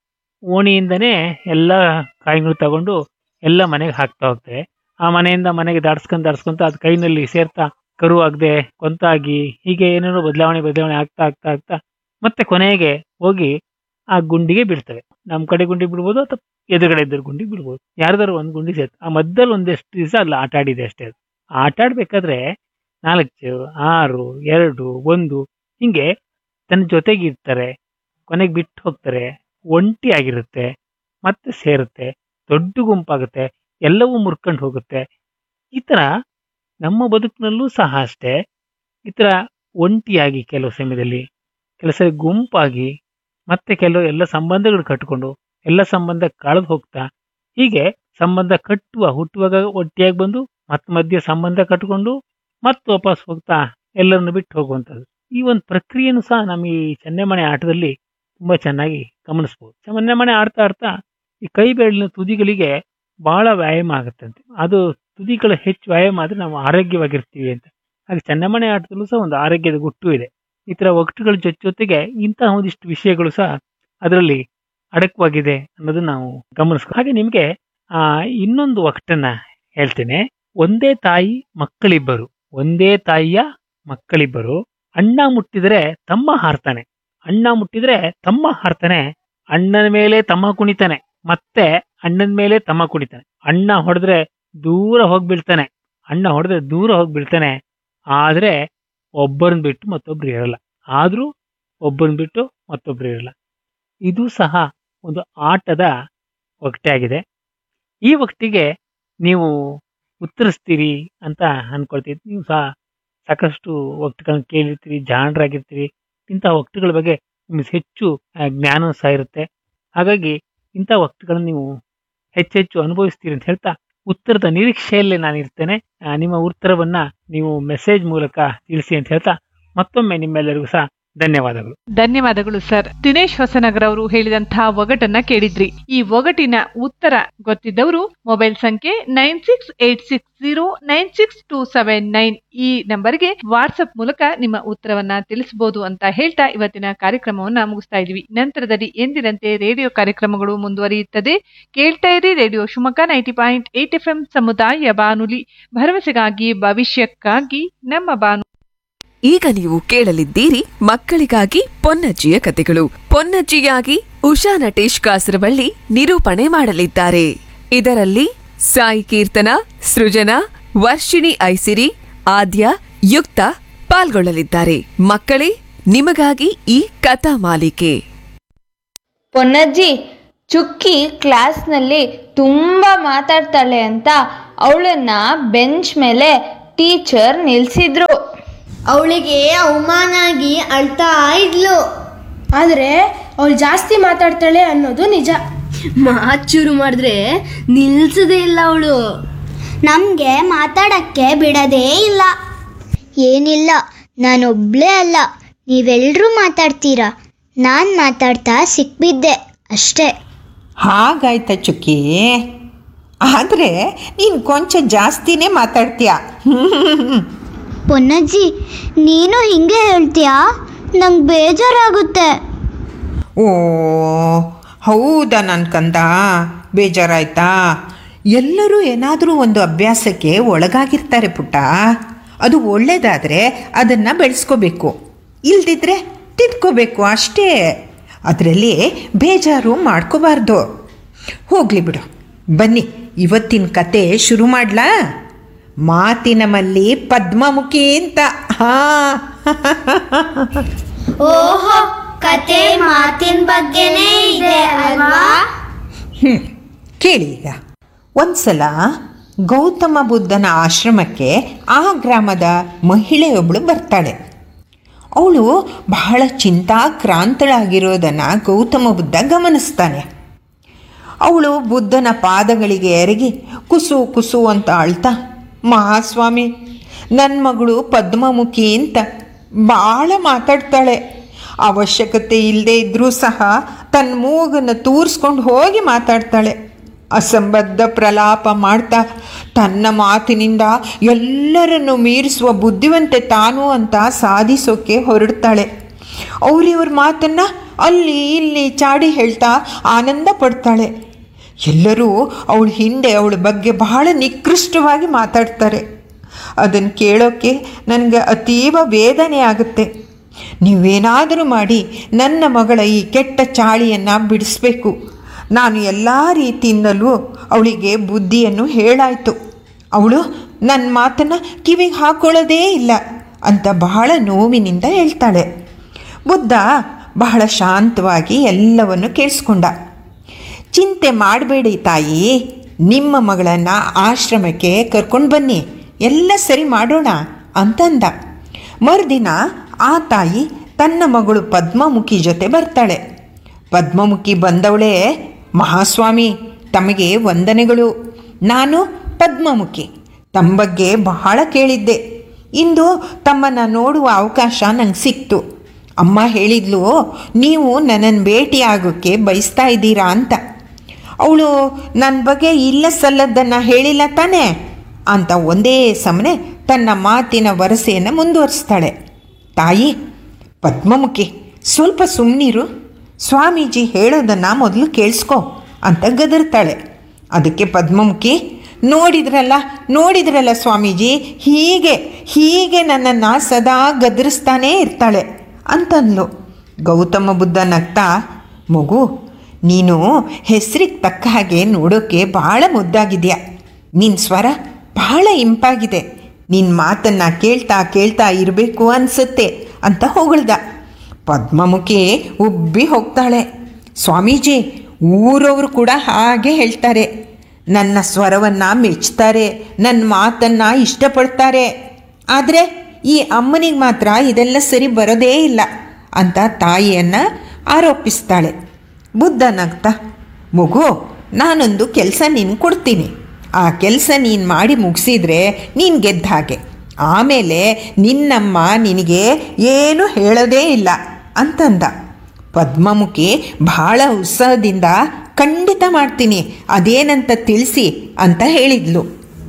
ಓಣಿಯಿಂದನೇ ಎಲ್ಲ ಕಾಯಿಗಳು ತಗೊಂಡು ಎಲ್ಲ ಮನೆಗೆ ಹಾಕ್ತಾ ಹೋಗ್ತೇವೆ. ಆ ಮನೆಯಿಂದ ಮನೆಗೆ ದಾಡ್ಸ್ಕೊಂಡ್ ದಾಡ್ಸ್ಕೊಂತ ಅದ್ ಕೈನಲ್ಲಿ ಸೇರ್ತಾ ಕರು ಆಗದೆ ಕೊಂತಾಗಿ ಹೀಗೆ ಏನೇನೋ ಬದಲಾವಣೆ ಬದಲಾವಣೆ ಆಗ್ತಾ ಆಗ್ತಾ ಆಗ್ತಾ ಮತ್ತೆ ಕೊನೆಗೆ ಹೋಗಿ ಆ ಗುಂಡಿಗೆ ಬಿಡ್ತವೆ. ನಮ್ ಕಡೆ ಗುಂಡಿ ಬಿಡ್ಬೋದು ಅಥವಾ ಎದುರುಗಡೆ ಇದ್ದ ಗುಂಡಿ ಬಿಡ್ಬೋದು. ಯಾರ್ದಾರು ಒಂದ್ ಗುಂಡಿ ಸೇರ್ತ ಆ ಮಧ್ಯದಲ್ಲಿ ಒಂದೆಷ್ಟು ದಿವಸ ಅಲ್ಲ ಆಟ ಆಡಿದೆ ಅಷ್ಟೇ. ಅದು ಆಟ ಆಡ್ಬೇಕಾದ್ರೆ ನಾಲ್ಕು ಆರು ಎರಡು ಒಂದು ಹಿಂಗೆ ತನ್ನ ಜೊತೆಗೆ ಇರ್ತಾರೆ. ಕೊನೆಗೆ ಬಿಟ್ಟು ಹೋಗ್ತಾರೆ. ಒಂಟಿ ಆಗಿರುತ್ತೆ, ಮತ್ತೆ ಸೇರುತ್ತೆ, ದೊಡ್ಡ ಗುಂಪಾಗುತ್ತೆ, ಎಲ್ಲವೂ ಮುರ್ಕೊಂಡು ಹೋಗುತ್ತೆ. ಈ ತರ ನಮ್ಮ ಬದುಕಿನಲ್ಲೂ ಸಹ ಅಷ್ಟೇ. ಈ ತರ ಒಂಟಿಯಾಗಿ ಕೆಲವು ಸಮಯದಲ್ಲಿ, ಕೆಲವು ಸರಿ ಗುಂಪಾಗಿ, ಮತ್ತೆ ಕೆಲವು ಎಲ್ಲ ಸಂಬಂಧಗಳು ಕಟ್ಕೊಂಡು ಎಲ್ಲ ಸಂಬಂಧ ಕಳೆದು ಹೋಗ್ತಾ ಹೀಗೆ ಸಂಬಂಧ ಕಟ್ಟುವ ಹುಟ್ಟುವಾಗ ಒಟ್ಟಿಯಾಗಿ ಬಂದು ಮತ್ ಮಧ್ಯೆ ಸಂಬಂಧ ಕಟ್ಕೊಂಡು ಮತ್ತೆ ವಾಪಸ್ ಹೋಗ್ತಾ ಎಲ್ಲರನ್ನು ಬಿಟ್ಟು ಹೋಗುವಂಥದ್ದು. ಈ ಒಂದು ಪ್ರಕ್ರಿಯೆನೂ ಸಹ ನಮ್ಮ ಈ ಚನ್ನೆಮಣೆ ಆಟದಲ್ಲಿ ತುಂಬಾ ಚೆನ್ನಾಗಿ ಗಮನಿಸ್ಬೋದು. ಚನ್ನೆಮಣೆ ಆಡ್ತಾ ಆಡ್ತಾ ಈ ಕೈ ಬೆರಳಿನ ತುದಿಗಳಿಗೆ ಬಹಳ ವ್ಯಾಯಾಮ ಆಗುತ್ತಂತೆ. ಅದು ತುದಿಗಳ ಹೆಚ್ಚು ವ್ಯಾಯಾಮ ಆದ್ರೆ ನಾವು ಆರೋಗ್ಯವಾಗಿರ್ತೀವಿ ಅಂತ. ಹಾಗೆ ಚನ್ನೆಮಣೆ ಆಟದಲ್ಲೂ ಸಹ ಒಂದು ಆರೋಗ್ಯದ ಗುಟ್ಟು ಇದೆ. ಈ ತರ ಒಗಟುಗಳ ಜೊತೆ ಜೊತೆಗೆ ಇಂತಹ ಒಂದಿಷ್ಟು ವಿಷಯಗಳು ಸಹ ಅದರಲ್ಲಿ ಅಡಕವಾಗಿದೆ ಅನ್ನೋದನ್ನ ನಾವು ಗಮನಿಸ್ಕೊ. ಹಾಗೆ ನಿಮ್ಗೆ ಆ ಇನ್ನೊಂದು ಒಗಟನ್ನ ಹೇಳ್ತೇನೆ. ಒಂದೇ ತಾಯಿ ಮಕ್ಕಳಿಬ್ಬರು, ಒಂದೇ ತಾಯಿಯ ಮಕ್ಕಳಿಬ್ಬರು, ಅಣ್ಣ ಮುಟ್ಟಿದ್ರೆ ತಮ್ಮ ಹಾರ್ತಾನೆ, ಅಣ್ಣ ಮುಟ್ಟಿದ್ರೆ ತಮ್ಮ ಹಾರ್ತಾನೆ, ಅಣ್ಣನ ಮೇಲೆ ತಮ್ಮ ಕುಣಿತಾನೆ, ಮತ್ತೆ ಅಣ್ಣನ ಮೇಲೆ ತಮ್ಮ ಕುಣಿತಾನೆ, ಅಣ್ಣ ಹೊಡೆದ್ರೆ ದೂರ ಹೋಗಿ ಬೀಳ್ತಾನೆ, ಅಣ್ಣ ಹೊಡೆದ್ರೆ ದೂರ ಹೋಗಿ ಬೀಳ್ತಾನೆ, ಆದ್ರೆ ಒಬ್ಬರನ್ನ ಬಿಟ್ಟು ಮತ್ತೊಬ್ರು ಇರಲ್ಲ, ಆದ್ರೂ ಒಬ್ಬರನ್ನ ಬಿಟ್ಟು ಮತ್ತೊಬ್ರು ಇರಲ್ಲ. ಇದು ಸಹ ಒಂದು ಆಟದ ಒಗಟೆ ಆಗಿದೆ. ಈ ಒಗಟಿಗೆ ನೀವು ಉತ್ತರಿಸ್ತೀರಿ ಅಂತ ಅನ್ಕೊಳ್ತೀರಿ. ನೀವು ಸಹ ಸಾಕಷ್ಟು ಒಗಟುಗಳನ್ನ ಕೇಳಿರ್ತೀರಿ, ಜಾಣರಾಗಿರ್ತೀರಿ. ಇಂಥ ಒಗಟುಗಳ ಬಗ್ಗೆ ನಿಮಗೆ ಹೆಚ್ಚು ಜ್ಞಾನ ಸಹ ಇರುತ್ತೆ. ಹಾಗಾಗಿ ಇಂಥ ಒಗಟುಗಳನ್ನ ನೀವು ಹೆಚ್ಚೆಚ್ಚು ಅನುಭವಿಸ್ತೀರಿ ಅಂತ ಹೇಳ್ತಾ ಉತ್ತರದ ನಿರೀಕ್ಷೆಯಲ್ಲೇ ನಾನು ಇರ್ತೇನೆ. ನಿಮ್ಮ ಉತ್ತರವನ್ನ ನೀವು ಮೆಸೇಜ್ ಮೂಲಕ ತಿಳಿಸಿ ಅಂತ ಹೇಳ್ತಾ ಮತ್ತೊಮ್ಮೆ ನಿಮ್ಮೆಲ್ಲರಿಗೂ ಸಹ ಧನ್ಯವಾದಗಳು. ಧನ್ಯವಾದಗಳು ಸರ್. ದಿನೇಶ್ ಹೊಸನಗರ್ ಅವರು ಹೇಳಿದಂತಹ ಒಗಟನ್ನ ಕೇಳಿದ್ರಿ. ಈ ಒಗಟಿನ ಉತ್ತರ ಗೊತ್ತಿದ್ದವರು ಮೊಬೈಲ್ ಸಂಖ್ಯೆ nine six eight six zero nine six two seven nine ಈ ನಂಬರ್ಗೆ ವಾಟ್ಸ್ಆಪ್ ಮೂಲಕ ನಿಮ್ಮ ಉತ್ತರವನ್ನ ತಿಳಿಸಬಹುದು ಅಂತ ಹೇಳ್ತಾ ಇವತ್ತಿನ ಕಾರ್ಯಕ್ರಮವನ್ನ ಮುಗಿಸ್ತಾ ಇದೀವಿ. ನಂತರದಲ್ಲಿ ಎಂದಿನಂತೆ ರೇಡಿಯೋ ಕಾರ್ಯಕ್ರಮಗಳು ಮುಂದುವರಿಯುತ್ತದೆ. ಕೇಳ್ತಾ ಇರಿ radio Shivamogga ninety point eight F M ಸಮುದಾಯ ಬಾನುಲಿ, ಭರವಸೆಗಾಗಿ ಭವಿಷ್ಯಕ್ಕಾಗಿ ನಮ್ಮ ಬಾನು. ಈಗ ನೀವು ಕೇಳಲಿದ್ದೀರಿ ಮಕ್ಕಳಿಗಾಗಿ ಪೊನ್ನಜ್ಜಿಯ ಕಥೆಗಳು. ಪೊನ್ನಜ್ಜಿಯಾಗಿ ಉಷಾ ನಟೇಶ್ ಕಾಸರವಳ್ಳಿ ನಿರೂಪಣೆ ಮಾಡಲಿದ್ದಾರೆ. ಇದರಲ್ಲಿ ಸಾಯಿ ಕೀರ್ತನ, ಸೃಜನಾ, ವರ್ಷಿಣಿ ಐಸಿರಿ, ಆದ್ಯ, ಯುಕ್ತ ಪಾಲ್ಗೊಳ್ಳಲಿದ್ದಾರೆ. ಮಕ್ಕಳೇ, ನಿಮಗಾಗಿ ಈ ಕಥಾ ಮಾಲಿಕೆ. ಪೊನ್ನಜ್ಜಿ, ಚುಕ್ಕಿ ಕ್ಲಾಸ್ನಲ್ಲಿ ತುಂಬಾ ಮಾತಾಡ್ತಾಳೆ ಅಂತ ಅವಳನ್ನ ಬೆಂಚ್ ಮೇಲೆ ಟೀಚರ್ ನಿಲ್ಸಿದ್ರು. ಅವಳಿಗೆ ಅವಮಾನ ಆಗಿ ಅಳ್ತಾ ಇದ್ಲು. ಆದರೆ ಅವಳು ಜಾಸ್ತಿ ಮಾತಾಡ್ತಾಳೆ ಅನ್ನೋದು ನಿಜ. ಮಾತು ಶುರು ಮಾಡಿದ್ರೆ ನಿಲ್ಸದೇ ಇಲ್ಲ ಅವಳು. ನಮಗೆ ಮಾತಾಡಕ್ಕೆ ಬಿಡದೇ ಇಲ್ಲ. ಏನಿಲ್ಲ, ನಾನೊಬ್ಳೇ ಅಲ್ಲ, ನೀವೆಲ್ಲರೂ ಮಾತಾಡ್ತೀರಾ. ನಾನು ಮಾತಾಡ್ತಾ ಸಿಕ್ಬಿದ್ದೆ ಅಷ್ಟೇ. ಹಾಗಾಯ್ತ ಚುಕ್ಕಿ, ಆದರೆ ನೀನು ಕೊಂಚ ಜಾಸ್ತಿನೇ ಮಾತಾಡ್ತೀಯ. ಪೊನ್ನಜ್ಜಿ, ನೀನು ಹಿಂಗೆ ಹೇಳ್ತೀಯಾ? ನಂಗೆ ಬೇಜಾರಾಗುತ್ತೆ. ಓ ಹೌದಾ ನನ್ನ ಕಂದ, ಬೇಜಾರಾಯ್ತಾ? ಎಲ್ಲರೂ ಏನಾದರೂ ಒಂದು ಅಭ್ಯಾಸಕ್ಕೆ ಒಳಗಾಗಿರ್ತಾರೆ ಪುಟ್ಟ. ಅದು ಒಳ್ಳೆಯದಾದರೆ ಅದನ್ನು ಬೆಳೆಸ್ಕೋಬೇಕು, ಇಲ್ದಿದ್ರೆ ತಿದ್ಕೋಬೇಕು ಅಷ್ಟೇ. ಅದರಲ್ಲಿ ಬೇಜಾರು ಮಾಡ್ಕೋಬಾರ್ದು. ಹೋಗಲಿ ಬಿಡು, ಬನ್ನಿ ಇವತ್ತಿನ ಕತೆ ಶುರು ಮಾಡಲಾ? ಮಾತಿನ ಮಲ್ಲಿ ಪದ್ಮಮುಖಿ ಅಂತ. ಹಾ, ಓಹೋ, ಕತೆ ಮಾತಿನ ಬಗ್ಗೆನೇ ಇದೆ ಅಲ್ವಾ? ಹ್ಞೂ, ಕೇಳಿ ಈಗ. ಒಂದ್ಸಲ ಗೌತಮ ಬುದ್ಧನ ಆಶ್ರಮಕ್ಕೆ ಆ ಗ್ರಾಮದ ಮಹಿಳೆಯೊಬ್ಬಳು ಬರ್ತಾಳೆ. ಅವಳು ಬಹಳ ಚಿಂತಾಕ್ರಾಂತಳಾಗಿರೋದನ್ನು ಗೌತಮ ಬುದ್ಧ ಗಮನಿಸ್ತಾನೆ. ಅವಳು ಬುದ್ಧನ ಪಾದಗಳಿಗೆ ಎರಗಿ ಕುಸು ಕುಸು ಅಂತ ಅಳ್ತಾ, ಮಹಾಸ್ವಾಮಿ, ನನ್ನ ಮಗಳು ಪದ್ಮಮುಖಿ ಅಂತ ಭಾಳ ಮಾತಾಡ್ತಾಳೆ. ಅವಶ್ಯಕತೆ ಇಲ್ಲದೆ ಇದ್ದರೂ ಸಹ ತನ್ನ ಮೂಗನ್ನು ತೂರಿಸ್ಕೊಂಡು ಹೋಗಿ ಮಾತಾಡ್ತಾಳೆ. ಅಸಂಬದ್ಧ ಪ್ರಲಾಪ ಮಾಡ್ತಾ ತನ್ನ ಮಾತಿನಿಂದ ಎಲ್ಲರನ್ನು ಮೀರಿಸುವ ಬುದ್ಧಿವಂತೆ ತಾನು ಅಂತ ಸಾಧಿಸೋಕೆ ಹೊರಡ್ತಾಳೆ. ಅವರಿವ್ರ ಮಾತನ್ನು ಅಲ್ಲಿ ಇಲ್ಲಿ ಚಾಡಿ ಹೇಳ್ತಾ ಆನಂದ ಪಡ್ತಾಳೆ. ಎಲ್ಲರೂ ಅವಳ ಹಿಂದೆ ಅವಳ ಬಗ್ಗೆ ಬಹಳ ನಿಕೃಷ್ಟವಾಗಿ ಮಾತಾಡ್ತಾರೆ. ಅದನ್ನು ಕೇಳೋಕ್ಕೆ ನನಗೆ ಅತೀವ ವೇದನೆ ಆಗುತ್ತೆ. ನೀವೇನಾದರೂ ಮಾಡಿ ನನ್ನ ಮಗಳ ಈ ಕೆಟ್ಟ ಚಾಳಿಯನ್ನು ಬಿಡಿಸ್ಬೇಕು. ನಾನು ಎಲ್ಲ ರೀತಿಯಿಂದಲೂ ಅವಳಿಗೆ ಬುದ್ಧಿಯನ್ನು ಹೇಳಾಯಿತು. ಅವಳು ನನ್ನ ಮಾತನ್ನು ಕಿವಿಗೆ ಹಾಕೊಳ್ಳೋದೇ ಇಲ್ಲ ಅಂತ ಬಹಳ ನೋವಿನಿಂದ ಹೇಳ್ತಾಳೆ. ಬುದ್ಧ ಬಹಳ ಶಾಂತವಾಗಿ ಎಲ್ಲವನ್ನು ಕೇಳಿಸ್ಕೊಂಡ. ಚಿಂತೆ ಮಾಡಬೇಡಿ ತಾಯಿ, ನಿಮ್ಮ ಮಗಳನ್ನು ಆಶ್ರಮಕ್ಕೆ ಕರ್ಕೊಂಡು ಬನ್ನಿ, ಎಲ್ಲ ಸರಿ ಮಾಡೋಣ ಅಂತಂದ. ಮರುದಿನ ಆ ತಾಯಿ ತನ್ನ ಮಗಳು ಪದ್ಮಮುಖಿ ಜೊತೆ ಬರ್ತಾಳೆ. ಪದ್ಮಮುಖಿ ಬಂದವಳೇ, ಮಹಾಸ್ವಾಮಿ ತಮಗೆ ವಂದನೆಗಳು. ನಾನು ಪದ್ಮಮುಖಿ, ತಮ್ಮ ಬಗ್ಗೆ ಬಹಳ ಕೇಳಿದ್ದೆ. ಇಂದು ತಮ್ಮನ್ನು ನೋಡುವ ಅವಕಾಶ ನಂಗೆ ಸಿಕ್ತು. ಅಮ್ಮ ಹೇಳಿದ್ಲು, ನೀವು ನನ್ನನ್ನು ಭೇಟಿಯಾಗೋಕ್ಕೆ ಬಯಸ್ತಾ ಇದ್ದೀರಾ ಅಂತ. ಅವಳು ನನ್ನ ಬಗ್ಗೆ ಇಲ್ಲ ಸಲ್ಲದ್ದನ್ನು ಹೇಳಿಲ್ಲ ತಾನೇ ಅಂತ ಒಂದೇ ಸಮನೆ ತನ್ನ ಮಾತಿನ ವರಸೆಯನ್ನು ಮುಂದುವರಿಸ್ತಾಳೆ. ತಾಯಿ, ಪದ್ಮಮುಖಿ ಸ್ವಲ್ಪ ಸುಮ್ಮನಿರು, ಸ್ವಾಮೀಜಿ ಹೇಳೋದನ್ನು ಮೊದಲು ಕೇಳಿಸ್ಕೊ ಅಂತ ಗದರ್ತಾಳೆ. ಅದಕ್ಕೆ ಪದ್ಮಮುಖಿ, ನೋಡಿದ್ರಲ್ಲ ನೋಡಿದ್ರಲ್ಲ ಸ್ವಾಮೀಜಿ, ಹೀಗೆ ಹೀಗೆ ನನ್ನನ್ನು ಸದಾ ಗದರಿಸ್ತಾನೇ ಇರ್ತಾಳೆ ಅಂತಂದ್ಲು. ಗೌತಮ ಬುದ್ಧ ನಗ್ತಾ, ಮಗು, ನೀನು ಹೆಸರಿಗೆ ತಕ್ಕ ಹಾಗೆ ನೋಡೋಕ್ಕೆ ಭಾಳ ಮುದ್ದಾಗಿದೆಯಾ, ನಿನ್ನ ಸ್ವರ ಭಾಳ ಇಂಪಾಗಿದೆ, ನಿನ್ನ ಮಾತನ್ನು ಕೇಳ್ತಾ ಕೇಳ್ತಾ ಇರಬೇಕು ಅನಿಸುತ್ತೆ ಅಂತ ಹೊಗಳ್ದ. ಪದ್ಮಮುಖಿ ಉಬ್ಬಿ ಹೋಗ್ತಾಳೆ. ಸ್ವಾಮೀಜಿ, ಊರವರು ಕೂಡ ಹಾಗೆ ಹೇಳ್ತಾರೆ, ನನ್ನ ಸ್ವರವನ್ನು ಮೆಚ್ತಾರೆ, ನನ್ನ ಮಾತನ್ನು ಇಷ್ಟಪಡ್ತಾರೆ. ಆದರೆ ಈ ಅಮ್ಮನಿಗೆ ಮಾತ್ರ ಇದೆಲ್ಲ ಸರಿ ಬರೋದೇ ಇಲ್ಲ ಅಂತ ತಾಯಿಯನ್ನು ಆರೋಪಿಸ್ತಾಳೆ. ಬುದ್ಧ ನಗ್ತಾ, ಮಗು, ನಾನೊಂದು ಕೆಲಸ ನೀನು ಕೊಡ್ತೀನಿ, ಆ ಕೆಲಸ ನೀನು ಮಾಡಿ ಮುಗಿಸಿದ್ರೆ ನೀನು ಗೆದ್ದ ಹಾಗೆ. ಆಮೇಲೆ ನಿನ್ನಮ್ಮ ನಿನಗೆ ಏನು ಹೇಳೋದೇ ಇಲ್ಲ ಅಂತಂದ. ಪದ್ಮಮುಖಿ ಭಾಳ ಉತ್ಸಾಹದಿಂದ, ಖಂಡಿತ ಮಾಡ್ತೀನಿ, ಅದೇನಂತ ತಿಳಿಸಿ ಅಂತ ಹೇಳಿದ್ಲು.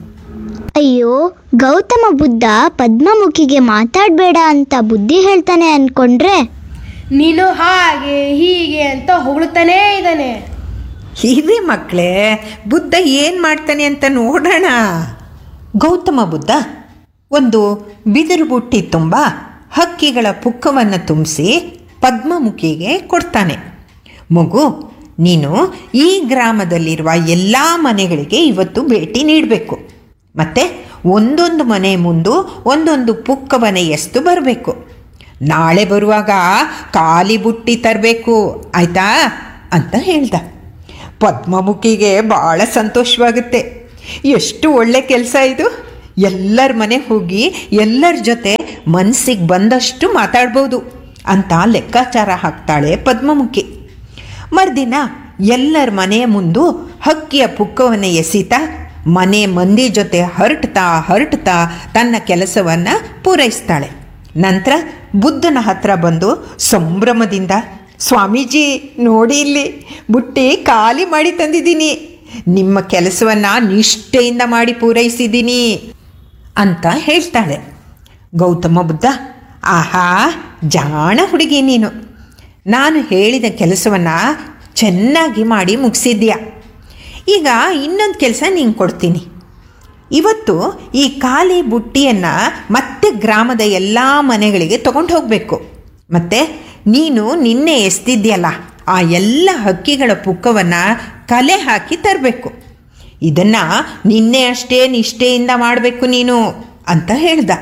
ಅಯ್ಯೋ, ಗೌತಮ ಬುದ್ಧ ಪದ್ಮಮುಖಿಗೆ ಮಾತಾಡಬೇಡ ಅಂತ ಬುದ್ಧಿ ಹೇಳ್ತಾನೆ ಅನ್ಕೊಂಡ್ರೆ ನೀನು ಹಾಗೆ ಹೀಗೆ ಅಂತ ಹೊಗಳ್ತಾನೇ ಇದ್ದಾನೆ. ಹಿರಿ ಮಕ್ಕಳೇ, ಬುದ್ಧ ಏನು ಮಾಡ್ತಾನೆ ಅಂತ ನೋಡೋಣ. ಗೌತಮ ಬುದ್ಧ ಒಂದು ಬಿದಿರು ಬುಟ್ಟಿ ತುಂಬ ಹಕ್ಕಿಗಳ ಪುಕ್ಕವನ್ನು ತುಂಬಿಸಿ ಪದ್ಮಮುಖಿಗೆ ಕೊಡ್ತಾನೆ. ಮಗು, ನೀನು ಈ ಗ್ರಾಮದಲ್ಲಿರುವ ಎಲ್ಲ ಮನೆಗಳಿಗೆ ಇವತ್ತು ಭೇಟಿ ನೀಡಬೇಕು. ಮತ್ತು ಒಂದೊಂದು ಮನೆ ಮುಂದೆ ಒಂದೊಂದು ಪುಕ್ಕವನ್ನು ಎಸ್ತು ಬರಬೇಕು. ನಾಳೆ ಬರುವಾಗ ಖಾಲಿ ಬುಟ್ಟಿ ತರಬೇಕು, ಆಯಿತಾ ಅಂತ ಹೇಳ್ದ. ಪದ್ಮಮುಖಿಗೆ ಭಾಳ ಸಂತೋಷವಾಗುತ್ತೆ. ಎಷ್ಟು ಒಳ್ಳೆ ಕೆಲಸ ಇದು, ಎಲ್ಲರ ಮನೆ ಹೋಗಿ ಎಲ್ಲರ ಜೊತೆ ಮನಸ್ಸಿಗೆ ಬಂದಷ್ಟು ಮಾತಾಡ್ಬೋದು ಅಂತ ಲೆಕ್ಕಾಚಾರ ಹಾಕ್ತಾಳೆ ಪದ್ಮಮುಖಿ. ಮರುದಿನ ಎಲ್ಲರ ಮನೆಯ ಮುಂದೆ ಹಕ್ಕಿಯ ಪುಕ್ಕವನ್ನು ಎಸೀತಾ ಮನೆ ಮಂದಿ ಜೊತೆ ಹರಟ್ತಾ ಹರಟ್ತಾ ತನ್ನ ಕೆಲಸವನ್ನು ಪೂರೈಸ್ತಾಳೆ. ನಂತರ ಬುದ್ಧನ ಹತ್ರ ಬಂದು ಸಂಭ್ರಮದಿಂದ, ಸ್ವಾಮೀಜಿ ನೋಡಿ, ಇಲ್ಲಿ ಬುಟ್ಟಿ ಖಾಲಿ ಮಾಡಿ ತಂದಿದ್ದೀನಿ, ನಿಮ್ಮ ಕೆಲಸವನ್ನು ನಿಷ್ಠೆಯಿಂದ ಮಾಡಿ ಪೂರೈಸಿದ್ದೀನಿ ಅಂತ ಹೇಳ್ತಾಳೆ. ಗೌತಮ ಬುದ್ಧ, ಆಹಾ, ಜಾಣ ಹುಡುಗಿ ನೀನು, ನಾನು ಹೇಳಿದ ಕೆಲಸವನ್ನು ಚೆನ್ನಾಗಿ ಮಾಡಿ ಮುಗಿಸಿದ್ಯಾ. ಈಗ ಇನ್ನೊಂದು ಕೆಲಸ ನೀನು ಕೊಡ್ತೀನಿ. ಇವತ್ತು ಈ ಖಾಲಿ ಬುಟ್ಟಿಯನ್ನು ಮತ್ತೆ ಗ್ರಾಮದ ಎಲ್ಲ ಮನೆಗಳಿಗೆ ತಗೊಂಡು ಹೋಗಬೇಕು. ಮತ್ತು ನೀನು ನಿನ್ನೆ ಎಸ್ತಿದ್ಯಲ್ಲ ಆ ಎಲ್ಲ ಹಕ್ಕಿಗಳ ಪುಕ್ಕವನ್ನು ಕಲೆ ಹಾಕಿ ತರಬೇಕು. ಇದನ್ನು ನಿನ್ನೆ ಅಷ್ಟೇ ನಿಷ್ಠೆಯಿಂದ ಮಾಡಬೇಕು ನೀನು ಅಂತ ಹೇಳ್ದ.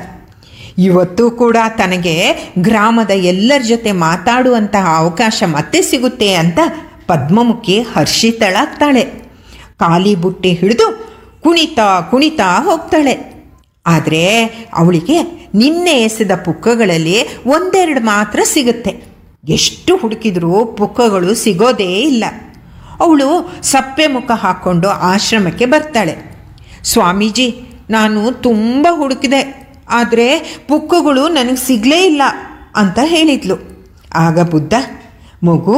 ಇವತ್ತು ಕೂಡ ತನಗೆ ಗ್ರಾಮದ ಎಲ್ಲರ ಜೊತೆ ಮಾತಾಡುವಂತಹ ಅವಕಾಶ ಮತ್ತೆ ಸಿಗುತ್ತೆ ಅಂತ ಪದ್ಮಮುಖಿ ಹರ್ಷಿತಳಾಗ್ತಾಳೆ. ಖಾಲಿ ಬುಟ್ಟಿ ಹಿಡಿದು ಕುಣಿತಾ ಕುಣಿತಾ ಹೋಗ್ತಾಳೆ. ಆದರೆ ಅವಳಿಗೆ ನಿನ್ನೆ ಎಸೆದ ಪುಕ್ಕಗಳಲ್ಲಿ ಒಂದೆರಡು ಮಾತ್ರ ಸಿಗುತ್ತೆ. ಎಷ್ಟು ಹುಡುಕಿದ್ರೂ ಪುಕ್ಕಗಳು ಸಿಗೋದೇ ಇಲ್ಲ. ಅವಳು ಸಪ್ಪೆ ಮುಖ ಹಾಕ್ಕೊಂಡು ಆಶ್ರಮಕ್ಕೆ ಬರ್ತಾಳೆ. ಸ್ವಾಮೀಜಿ, ನಾನು ತುಂಬ ಹುಡುಕಿದೆ, ಆದರೆ ಪುಕ್ಕಗಳು ನನಗೆ ಸಿಗಲೇ ಇಲ್ಲ ಅಂತ ಹೇಳಿದ್ಲು. ಆಗ ಬುದ್ಧ, ಮಗು,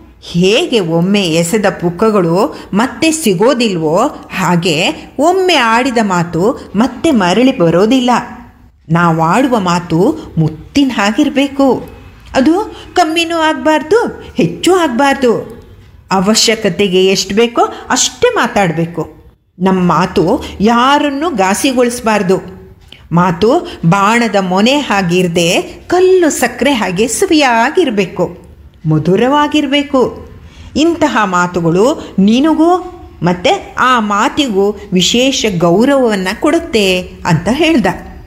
ಹೇಗೆ ಒಮ್ಮೆ ಎಸೆದ ಪುಕ್ಕಗಳು ಮತ್ತೆ ಸಿಗೋದಿಲ್ವೋ ಹಾಗೆ ಒಮ್ಮೆ ಆಡಿದ ಮಾತು ಮತ್ತೆ ಮರಳಿ ಬರೋದಿಲ್ಲ. ನಾವಾಡುವ ಮಾತು ಮುತ್ತಿನ ಹಾಗಿರಬೇಕು. ಅದು ಕಮ್ಮಿನೂ ಆಗಬಾರ್ದು, ಹೆಚ್ಚು ಆಗಬಾರ್ದು. ಅವಶ್ಯಕತೆಗೆ ಎಷ್ಟು ಬೇಕೋ ಅಷ್ಟೇ ಮಾತಾಡಬೇಕು. ನಮ್ಮ ಮಾತು ಯಾರನ್ನೂ ಘಾಸಿಗೊಳಿಸಬಾರ್ದು. ಮಾತು ಬಾಣದ ಮೊನೆ ಹಾಗಿರದೆ ಕಲ್ಲು ಸಕ್ಕರೆ ಹಾಗೆ ಸವಿಯಾಗಿರಬೇಕು, ಮಧುರವಾಗಿರಬೇಕು. ಇಂತಹ ಮಾತುಗಳು ನಿನಗೂ ಮತ್ತು ಆ ಮಾತಿಗೂ ವಿಶೇಷ ಗೌರವವನ್ನು ಕೊಡುತ್ತೆ ಅಂತ ಹೇಳ್ದ.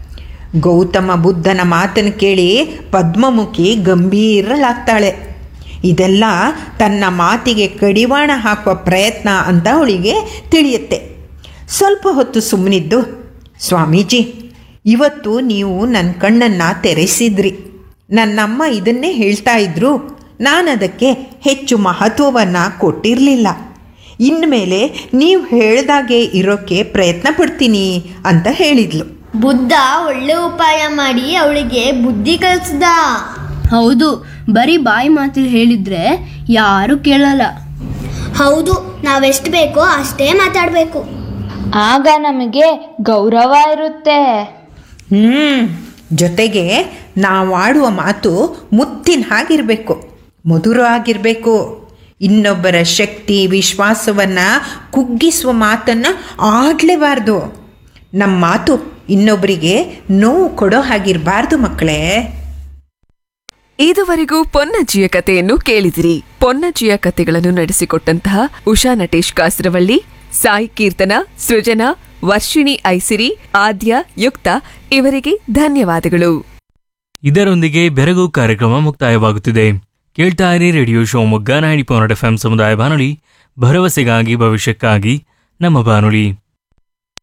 ಗೌತಮ ಬುದ್ಧನ ಮಾತನ್ನು ಕೇಳಿ ಪದ್ಮಮುಖಿ ಗಂಭೀರಳಾಗ್ತಾಳೆ. ಇದೆಲ್ಲ ತನ್ನ ಮಾತಿಗೆ ಕಡಿವಾಣ ಹಾಕುವ ಪ್ರಯತ್ನ ಅಂತ ಅವಳಿಗೆ ತಿಳಿಯುತ್ತೆ. ಸ್ವಲ್ಪ ಹೊತ್ತು ಸುಮ್ಮನಿದ್ದು, ಸ್ವಾಮೀಜಿ, ಇವತ್ತು ನೀವು ನನ್ನ ಕಣ್ಣನ್ನು ತೆರೆಸಿದ್ರಿ. ನನ್ನಮ್ಮ ಇದನ್ನೇ ಹೇಳ್ತಾ ಇದ್ರು, ನಾನು ಅದಕ್ಕೆ ಹೆಚ್ಚು ಮಹತ್ವವನ್ನು ಕೊಟ್ಟಿರಲಿಲ್ಲ. ಇನ್ಮೇಲೆ ನೀವು ಹೇಳ್ದಾಗೆ ಇರೋಕ್ಕೆ ಪ್ರಯತ್ನ ಪಡ್ತೀನಿ ಅಂತ ಹೇಳಿದ್ಲು. ಬುದ್ಧ ಒಳ್ಳೆ ಉಪಾಯ ಮಾಡಿ ಅವಳಿಗೆ ಬುದ್ಧಿ ಕಲಿಸ್ದ. ಹೌದು, ಬರೀ ಬಾಯಿ ಮಾತು ಹೇಳಿದ್ರೆ ಯಾರು ಕೇಳಲ್ಲ. ಹೌದು, ನಾವೆಷ್ಟು ಬೇಕೋ ಅಷ್ಟೇ ಮಾತಾಡಬೇಕು. ಆಗ ನಮಗೆ ಗೌರವ ಇರುತ್ತೆ. ಹ್ಞೂ ಜೊತೆಗೆ ನಾವಾಡುವ ಮಾತು ಮುತ್ತಿನ ಹಾಗಿರಬೇಕು, ಮಧುರ ಆಗಿರಬೇಕು. ಇನ್ನೊಬ್ಬರ ಶಕ್ತಿ ವಿಶ್ವಾಸವನ್ನು ಕುಗ್ಗಿಸುವ ಮಾತನ್ನು ಆಡಲೇಬಾರ್ದು. ನಮ್ಮ ಮಾತು ಇನ್ನೊಬ್ಬರಿಗೆ ನೋವು ಕೊಡೋ ಹಾಗಿರಬಾರ್ದು ಮಕ್ಕಳೇ. ಇದುವರೆಗೂ ಪೊನ್ನಜ್ಜಿಯ ಕಥೆಯನ್ನು ಕೇಳಿದಿರಿ. ಪೊನ್ನಜ್ಜಿಯ ಕಥೆಗಳನ್ನು ನಡೆಸಿಕೊಟ್ಟಂತಹ ಉಷಾ ನಟೇಶ್ ಕಾಸರವಳ್ಳಿ, ಸಾಯಿ ಕೀರ್ತನ, ಸೃಜನಾ, ವರ್ಷಿಣಿ ಐಸಿರಿ, ಆದ್ಯ, ಯುಕ್ತ ಇವರಿಗೆ ಧನ್ಯವಾದಗಳು. ಇದರೊಂದಿಗೆ ಬೆರಗು ಕಾರ್ಯಕ್ರಮ ಮುಕ್ತಾಯವಾಗುತ್ತಿದೆ. ಕೇಳ್ತಾ ಇರಿ radio Shivamogga ninety point F M ಸಮುದಾಯ ಬಾನುಲಿ, ಭರವಸೆಗಾಗಿ ಭವಿಷ್ಯಕ್ಕಾಗಿ ನಮ್ಮ ಬಾನುಲಿ.